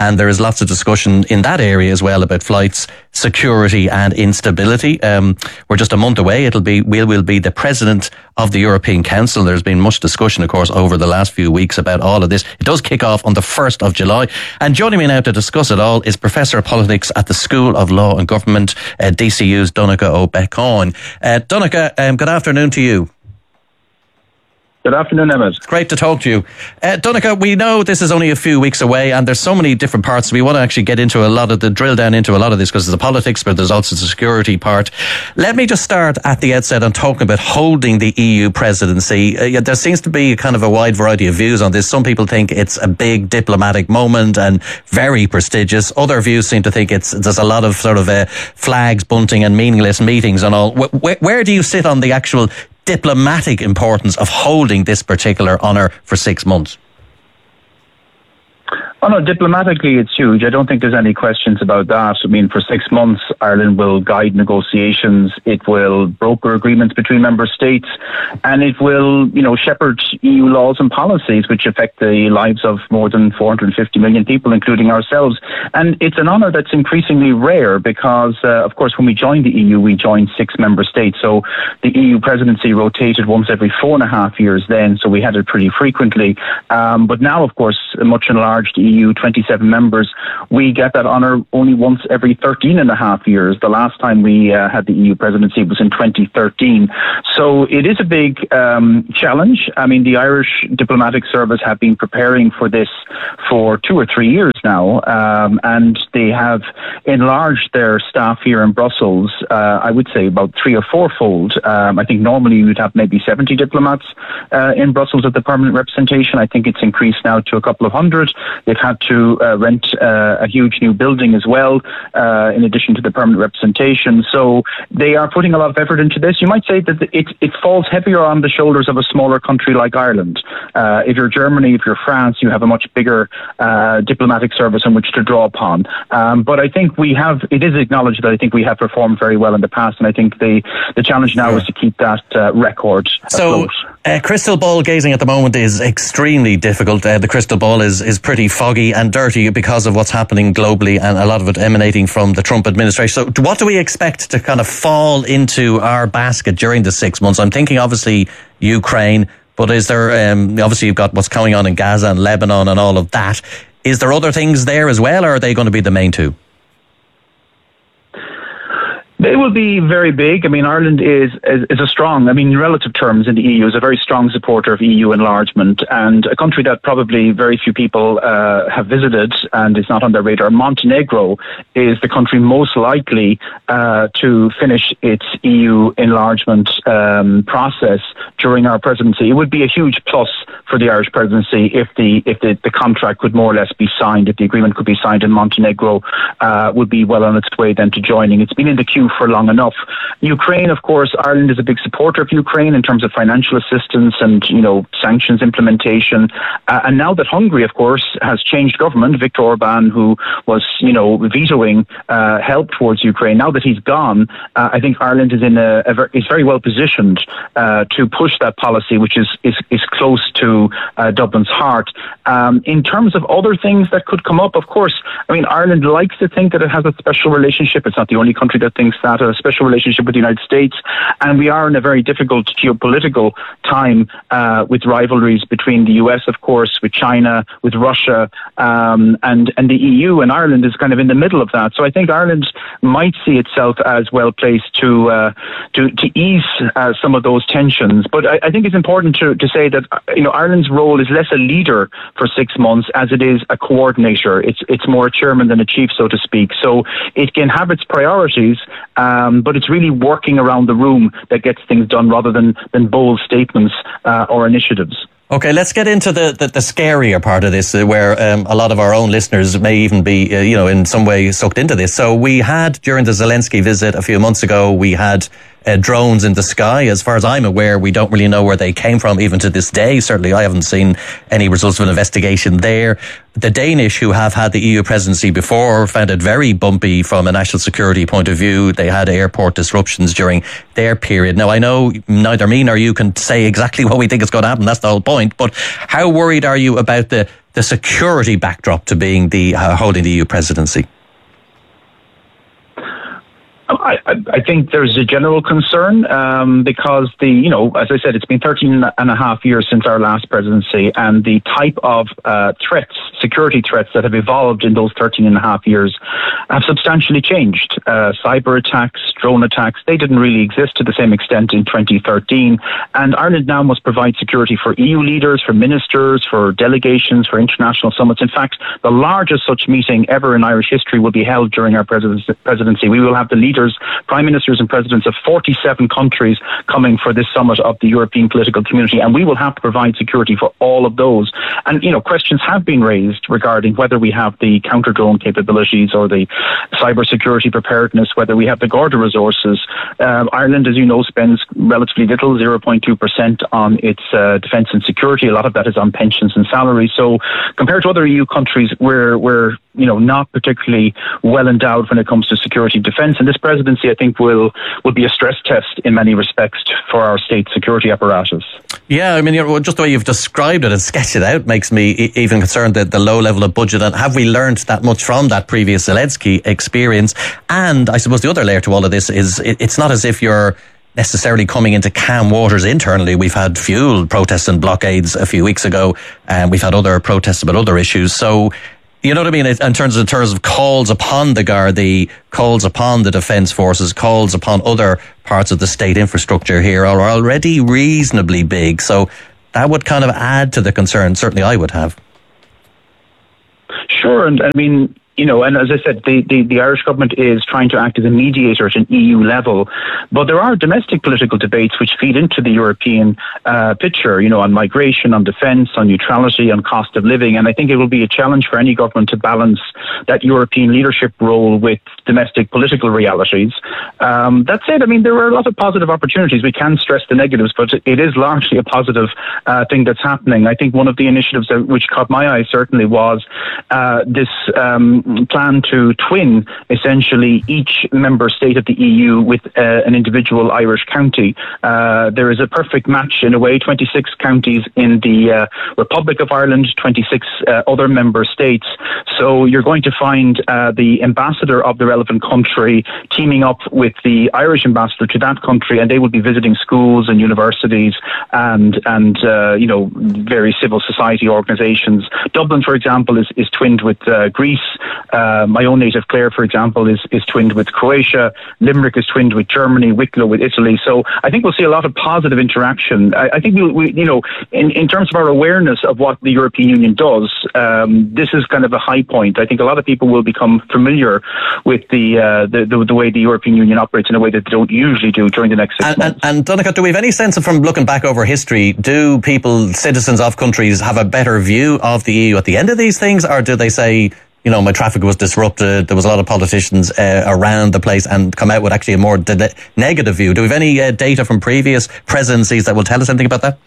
And there is lots of discussion in that area as well about flights, security and instability. Um, we're just a month away. It'll be, we will be the president of the European Council. There's been much discussion, of course, over the last few weeks about all of this. It does kick off on the first of July. And joining me now to discuss it all is Professor of Politics at the School of Law and Government, uh, D C U's Donncha Ó Beacháin. Uh, Donncha, um, good afternoon to you. Good afternoon, Emmett. Great to talk to you. Uh, Donncha, we know this is only a few weeks away and there's so many different parts. We want to actually get into a lot of the, drill down into a lot of this because there's the politics, but there's also the security part. Let me just start at the outset on talking about holding the E U presidency. Uh, there seems to be kind of a wide variety of views on this. Some people think it's a big diplomatic moment and very prestigious. Other views seem to think it's there's a lot of sort of uh, flags bunting and meaningless meetings and all. Where, where do you sit on the actual diplomatic importance of holding this particular honour for six months? Oh no, diplomatically it's huge. I don't think there's any questions about that. I mean, for six months, Ireland will guide negotiations. It will broker agreements between member states, and it will, you know, shepherd E U laws and policies which affect the lives of more than four hundred fifty million people, including ourselves. And it's an honour that's increasingly rare because, uh, of course, when we joined the E U, we joined six member states. So the E U presidency rotated once every four and a half years then, so we had it pretty frequently. Um, but now, of course, a much enlarged E U, twenty-seven members, we get that honour only once every thirteen and a half years. The last time we uh, had the E U presidency was in twenty thirteen. So it is a big um, challenge. I mean, the Irish diplomatic service have been preparing for this for two or three years now, um, and they have enlarged their staff here in Brussels, uh, I would say about three or fourfold. Um, I think normally you'd have maybe seventy diplomats uh, in Brussels at the permanent representation. I think it's increased now to a couple of hundred. They've had to uh, rent uh, a huge new building as well, uh, in addition to the permanent representation. So they are putting a lot of effort into this. You might say that it, it falls heavier on the shoulders of a smaller country like Ireland. Uh, if you're Germany, if you're France, you have a much bigger uh, diplomatic service on which to draw upon. Um, but I think we have, it is acknowledged that I think we have performed very well in the past, and I think the, the challenge now yeah. is to keep that uh, record so, afloat. Uh, crystal ball gazing at the moment is extremely difficult. Uh, the crystal ball is, is pretty foggy and dirty because of what's happening globally, and a lot of it emanating from the Trump administration. So what do we expect to kind of fall into our basket during the six months? I'm thinking obviously Ukraine, but is there, um, obviously you've got what's going on in Gaza and Lebanon and all of that. Is there other things there as well, or are they going to be the main two? They will be very big. I mean, Ireland is, is is a strong, I mean, in relative terms in the E U, is a very strong supporter of E U enlargement, and a country that probably very few people uh, have visited and is not on their radar. Montenegro is the country most likely uh, to finish its E U enlargement um, process during our presidency. It would be a huge plus for the Irish presidency if the if the, the contract could more or less be signed, if the agreement could be signed, and Montenegro uh, would be well on its way then to joining. It's been in the queue for long enough. Ukraine, of course, Ireland is a big supporter of Ukraine in terms of financial assistance and, you know, sanctions implementation. Uh, and now that Hungary, of course, has changed government, Viktor Orban, who was, you know, vetoing uh, help towards Ukraine, now that he's gone, uh, I think Ireland is in a, a ver- is very well positioned uh, to push that policy, which is is, is close to uh, Dublin's heart. Um, in terms of other things that could come up, of course, I mean, Ireland likes to think that it has a special relationship. It's not the only country that thinks that, a special relationship with the United States. And we are in a very difficult geopolitical time uh, with rivalries between the U S, of course, with China, with Russia, um, and, and the E U, and Ireland is kind of in the middle of that. So I think Ireland might see itself as well placed to uh, to, to ease uh, some of those tensions. But I, I think it's important to, to say that, you know, Ireland's role is less a leader for six months as it is a coordinator. It's it's more a chairman than a chief, so to speak. So it can have its priorities, um, but it's really working around the room that gets things done rather than, than bold statements uh, or initiatives. Okay, let's get into the, the, the scarier part of this, uh, where um, a lot of our own listeners may even be, uh, you know, in some way sucked into this. So we had, during the Zelensky visit a few months ago, we had uh, drones in the sky. As far as I'm aware, we don't really know where they came from, even to this day. Certainly, I haven't seen any results of an investigation there. The Danish, who have had the E U presidency before, found it very bumpy from a national security point of view. They had airport disruptions during their period. Now, I know neither me nor you can say exactly what we think is going to happen. That's the whole point. But how worried are you about the the security backdrop to being the uh, holding the E U presidency? I, I think there's a general concern um, because the, you know, as I said, it's been thirteen and a half years since our last presidency, and the type of uh, threats, security threats that have evolved in those thirteen and a half years have substantially changed. Uh, cyber attacks, drone attacks, they didn't really exist to the same extent in twenty thirteen. And Ireland now must provide security for E U leaders, for ministers, for delegations, for international summits. In fact, the largest such meeting ever in Irish history will be held during our presidency. We will have the leaders, prime ministers and presidents of forty-seven countries coming for this summit of the European political community, and we will have to provide security for all of those. And, you know, questions have been raised regarding whether we have the counter-drone capabilities or the cybersecurity preparedness, whether we have the Garda resources. Uh, Ireland, as you know, spends relatively little, zero point two percent on its uh, defence and security. A lot of that is on pensions and salaries. So compared to other E U countries, we're, we're you know, not particularly well endowed when it comes to security and defence. And this presidency, I think, will will be a stress test in many respects for our state security apparatus. Yeah, I mean, you know, just the way you've described it and sketched it out makes me e- even concerned that the low level of budget. And have we learned that much from that previous Zelensky experience? And I suppose the other layer to all of this is it, it's not as if you're necessarily coming into calm waters internally. We've had fuel protests and blockades a few weeks ago, and we've had other protests about other issues. So, you know what I mean? In terms of, in terms of calls upon the Gardaí, calls upon the defence forces, calls upon other parts of the state infrastructure here are already reasonably big. So that would kind of add to the concern. Certainly I would have. Sure. And I mean, you know, and as I said, the, the, the Irish government is trying to act as a mediator at an E U level. But there are domestic political debates which feed into the European uh, picture, you know, on migration, on defence, on neutrality, on cost of living. And I think it will be a challenge for any government to balance that European leadership role with domestic political realities. Um, that said, I mean, there are a lot of positive opportunities. We can stress the negatives, but it is largely a positive uh, thing that's happening. I think one of the initiatives that, which caught my eye certainly was uh, this um, plan to twin essentially each member state of the E U with uh, an individual Irish county. Uh, there is a perfect match in a way, twenty-six counties in the uh, Republic of Ireland, twenty-six uh, other member states. So you're going to find uh, the ambassador of the relevant country teaming up with the Irish ambassador to that country, and they will be visiting schools and universities and and uh, you know, various civil society organisations. Dublin, for example, is, is twinned with uh, Greece. Uh, my own native Clare, for example, is, is twinned with Croatia. Limerick is twinned with Germany. Wicklow with Italy. So I think we'll see a lot of positive interaction. I, I think we, we, you know, in, in terms of our awareness of what the European Union does, um, this is kind of a high point. I think a lot of people will become familiar with the, uh, the, the the way the European Union operates in a way that they don't usually do during the next six and, months. And, and Donnchadh, do we have any sense of, from looking back over history, do people, citizens of countries, have a better view of the E U at the end of these things, or do they say, you know, my traffic was disrupted, there was a lot of politicians uh, around the place, and come out with actually a more de- negative view? Do we have any uh, data from previous presidencies that will tell us anything about that?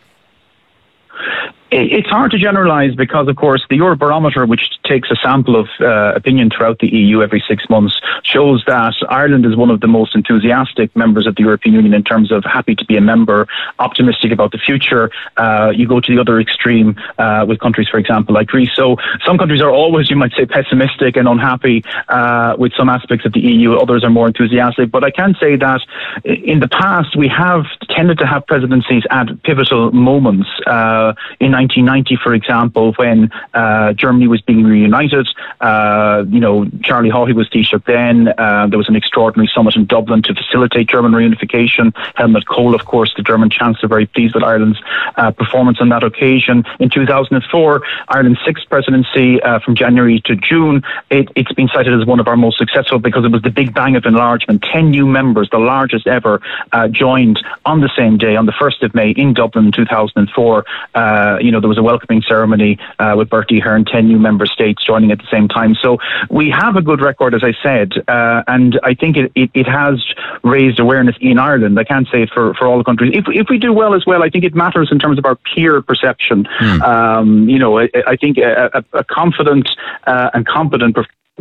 It's hard to generalise because, of course, the Eurobarometer, which takes a sample of uh, opinion throughout the E U every six months, shows that Ireland is one of the most enthusiastic members of the European Union in terms of happy to be a member, optimistic about the future. Uh, you go to the other extreme uh, with countries, for example, like Greece. So some countries are always, you might say, pessimistic and unhappy uh, with some aspects of the E U. Others are more enthusiastic. But I can say that in the past, we have tended to have presidencies at pivotal moments. Uh, in nineteen ninety, for example, when uh, Germany was being reunited, uh, you know, Charlie Haughey was Taoiseach then. Uh, there was an extraordinary summit in Dublin to facilitate German reunification. Helmut Kohl, of course, the German Chancellor, very pleased with Ireland's uh, performance on that occasion. In two thousand four, Ireland's sixth presidency uh, from January to June, it, it's been cited as one of our most successful because it was the big bang of enlargement. Ten new members, the largest ever, uh, joined on the same day, on the first of May in Dublin in two thousand four. Uh, you know, there was a welcoming ceremony uh, with Bertie Ahern, ten new member states joining at the same time. So we have a good record, as I said, uh, and I think it, it, it has raised awareness in Ireland. I can't say it for, for all the countries. If, if we do well as well, I think it matters in terms of our peer perception. Mm. Um, you know, I, I think a, a, a confident uh, and competent performance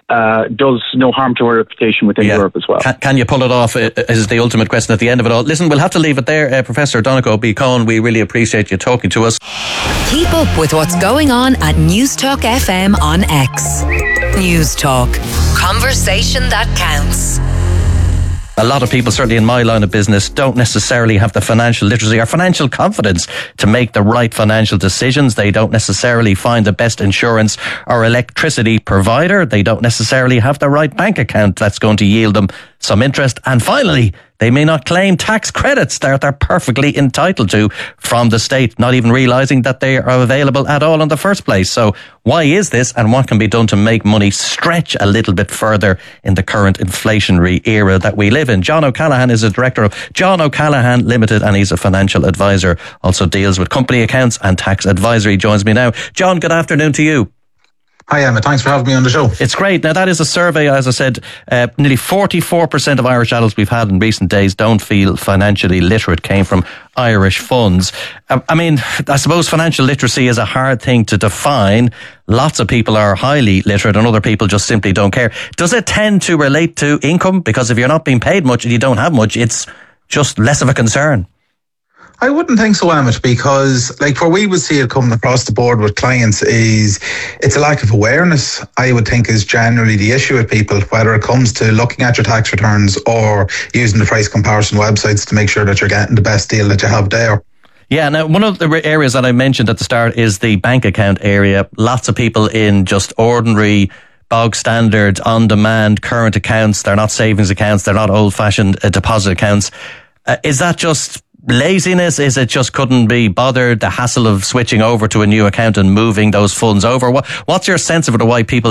uh, does no harm to our reputation within Yeah. Europe as well. Can, can you pull it off? uh, Is the ultimate question at the end of it all. Listen, we'll have to leave it there. Uh, Professor Donegal B. Cohen, we really appreciate you talking to us. Keep up with what's going on at Newstalk F M on X. Newstalk. Conversation that counts. A lot of people, certainly in my line of business, don't necessarily have the financial literacy or financial confidence to make the right financial decisions. They don't necessarily find the best insurance or electricity provider. They don't necessarily have the right bank account that's going to yield them some interest. And finally, they may not claim tax credits that they're perfectly entitled to from the state, not even realising that they are available at all in the first place. So why is this, and what can be done to make money stretch a little bit further in the current inflationary era that we live in? John O'Callaghan is a director of John O'Callaghan Limited, and he's a financial advisor, also deals with company accounts and tax advisory. Joins me now. John, good afternoon to you. Hi, Emma. Thanks for having me on the show. It's great. Now, that is a survey, as I said, uh, nearly forty-four percent of Irish adults we've had in recent days don't feel financially literate, came from Irish funds. Um, I mean, I suppose financial literacy is a hard thing to define. Lots of people are highly literate and other people just simply don't care. Does it tend to relate to income? Because if you're not being paid much and you don't have much, it's just less of a concern. I wouldn't think so, Emmett, because like where we would see it coming across the board with clients is it's a lack of awareness, I would think, is generally the issue with people, whether it comes to looking at your tax returns or using the price comparison websites to make sure that you're getting the best deal that you have there. Yeah, now one of the areas that I mentioned at the start is the bank account area. Lots of people in just ordinary bog standard, on-demand current accounts. They're not savings accounts. They're not old-fashioned uh, deposit accounts. Uh, is that just laziness? Is it just couldn't be bothered, the hassle of switching over to a new account and moving those funds over? What, what's your sense of it, or why people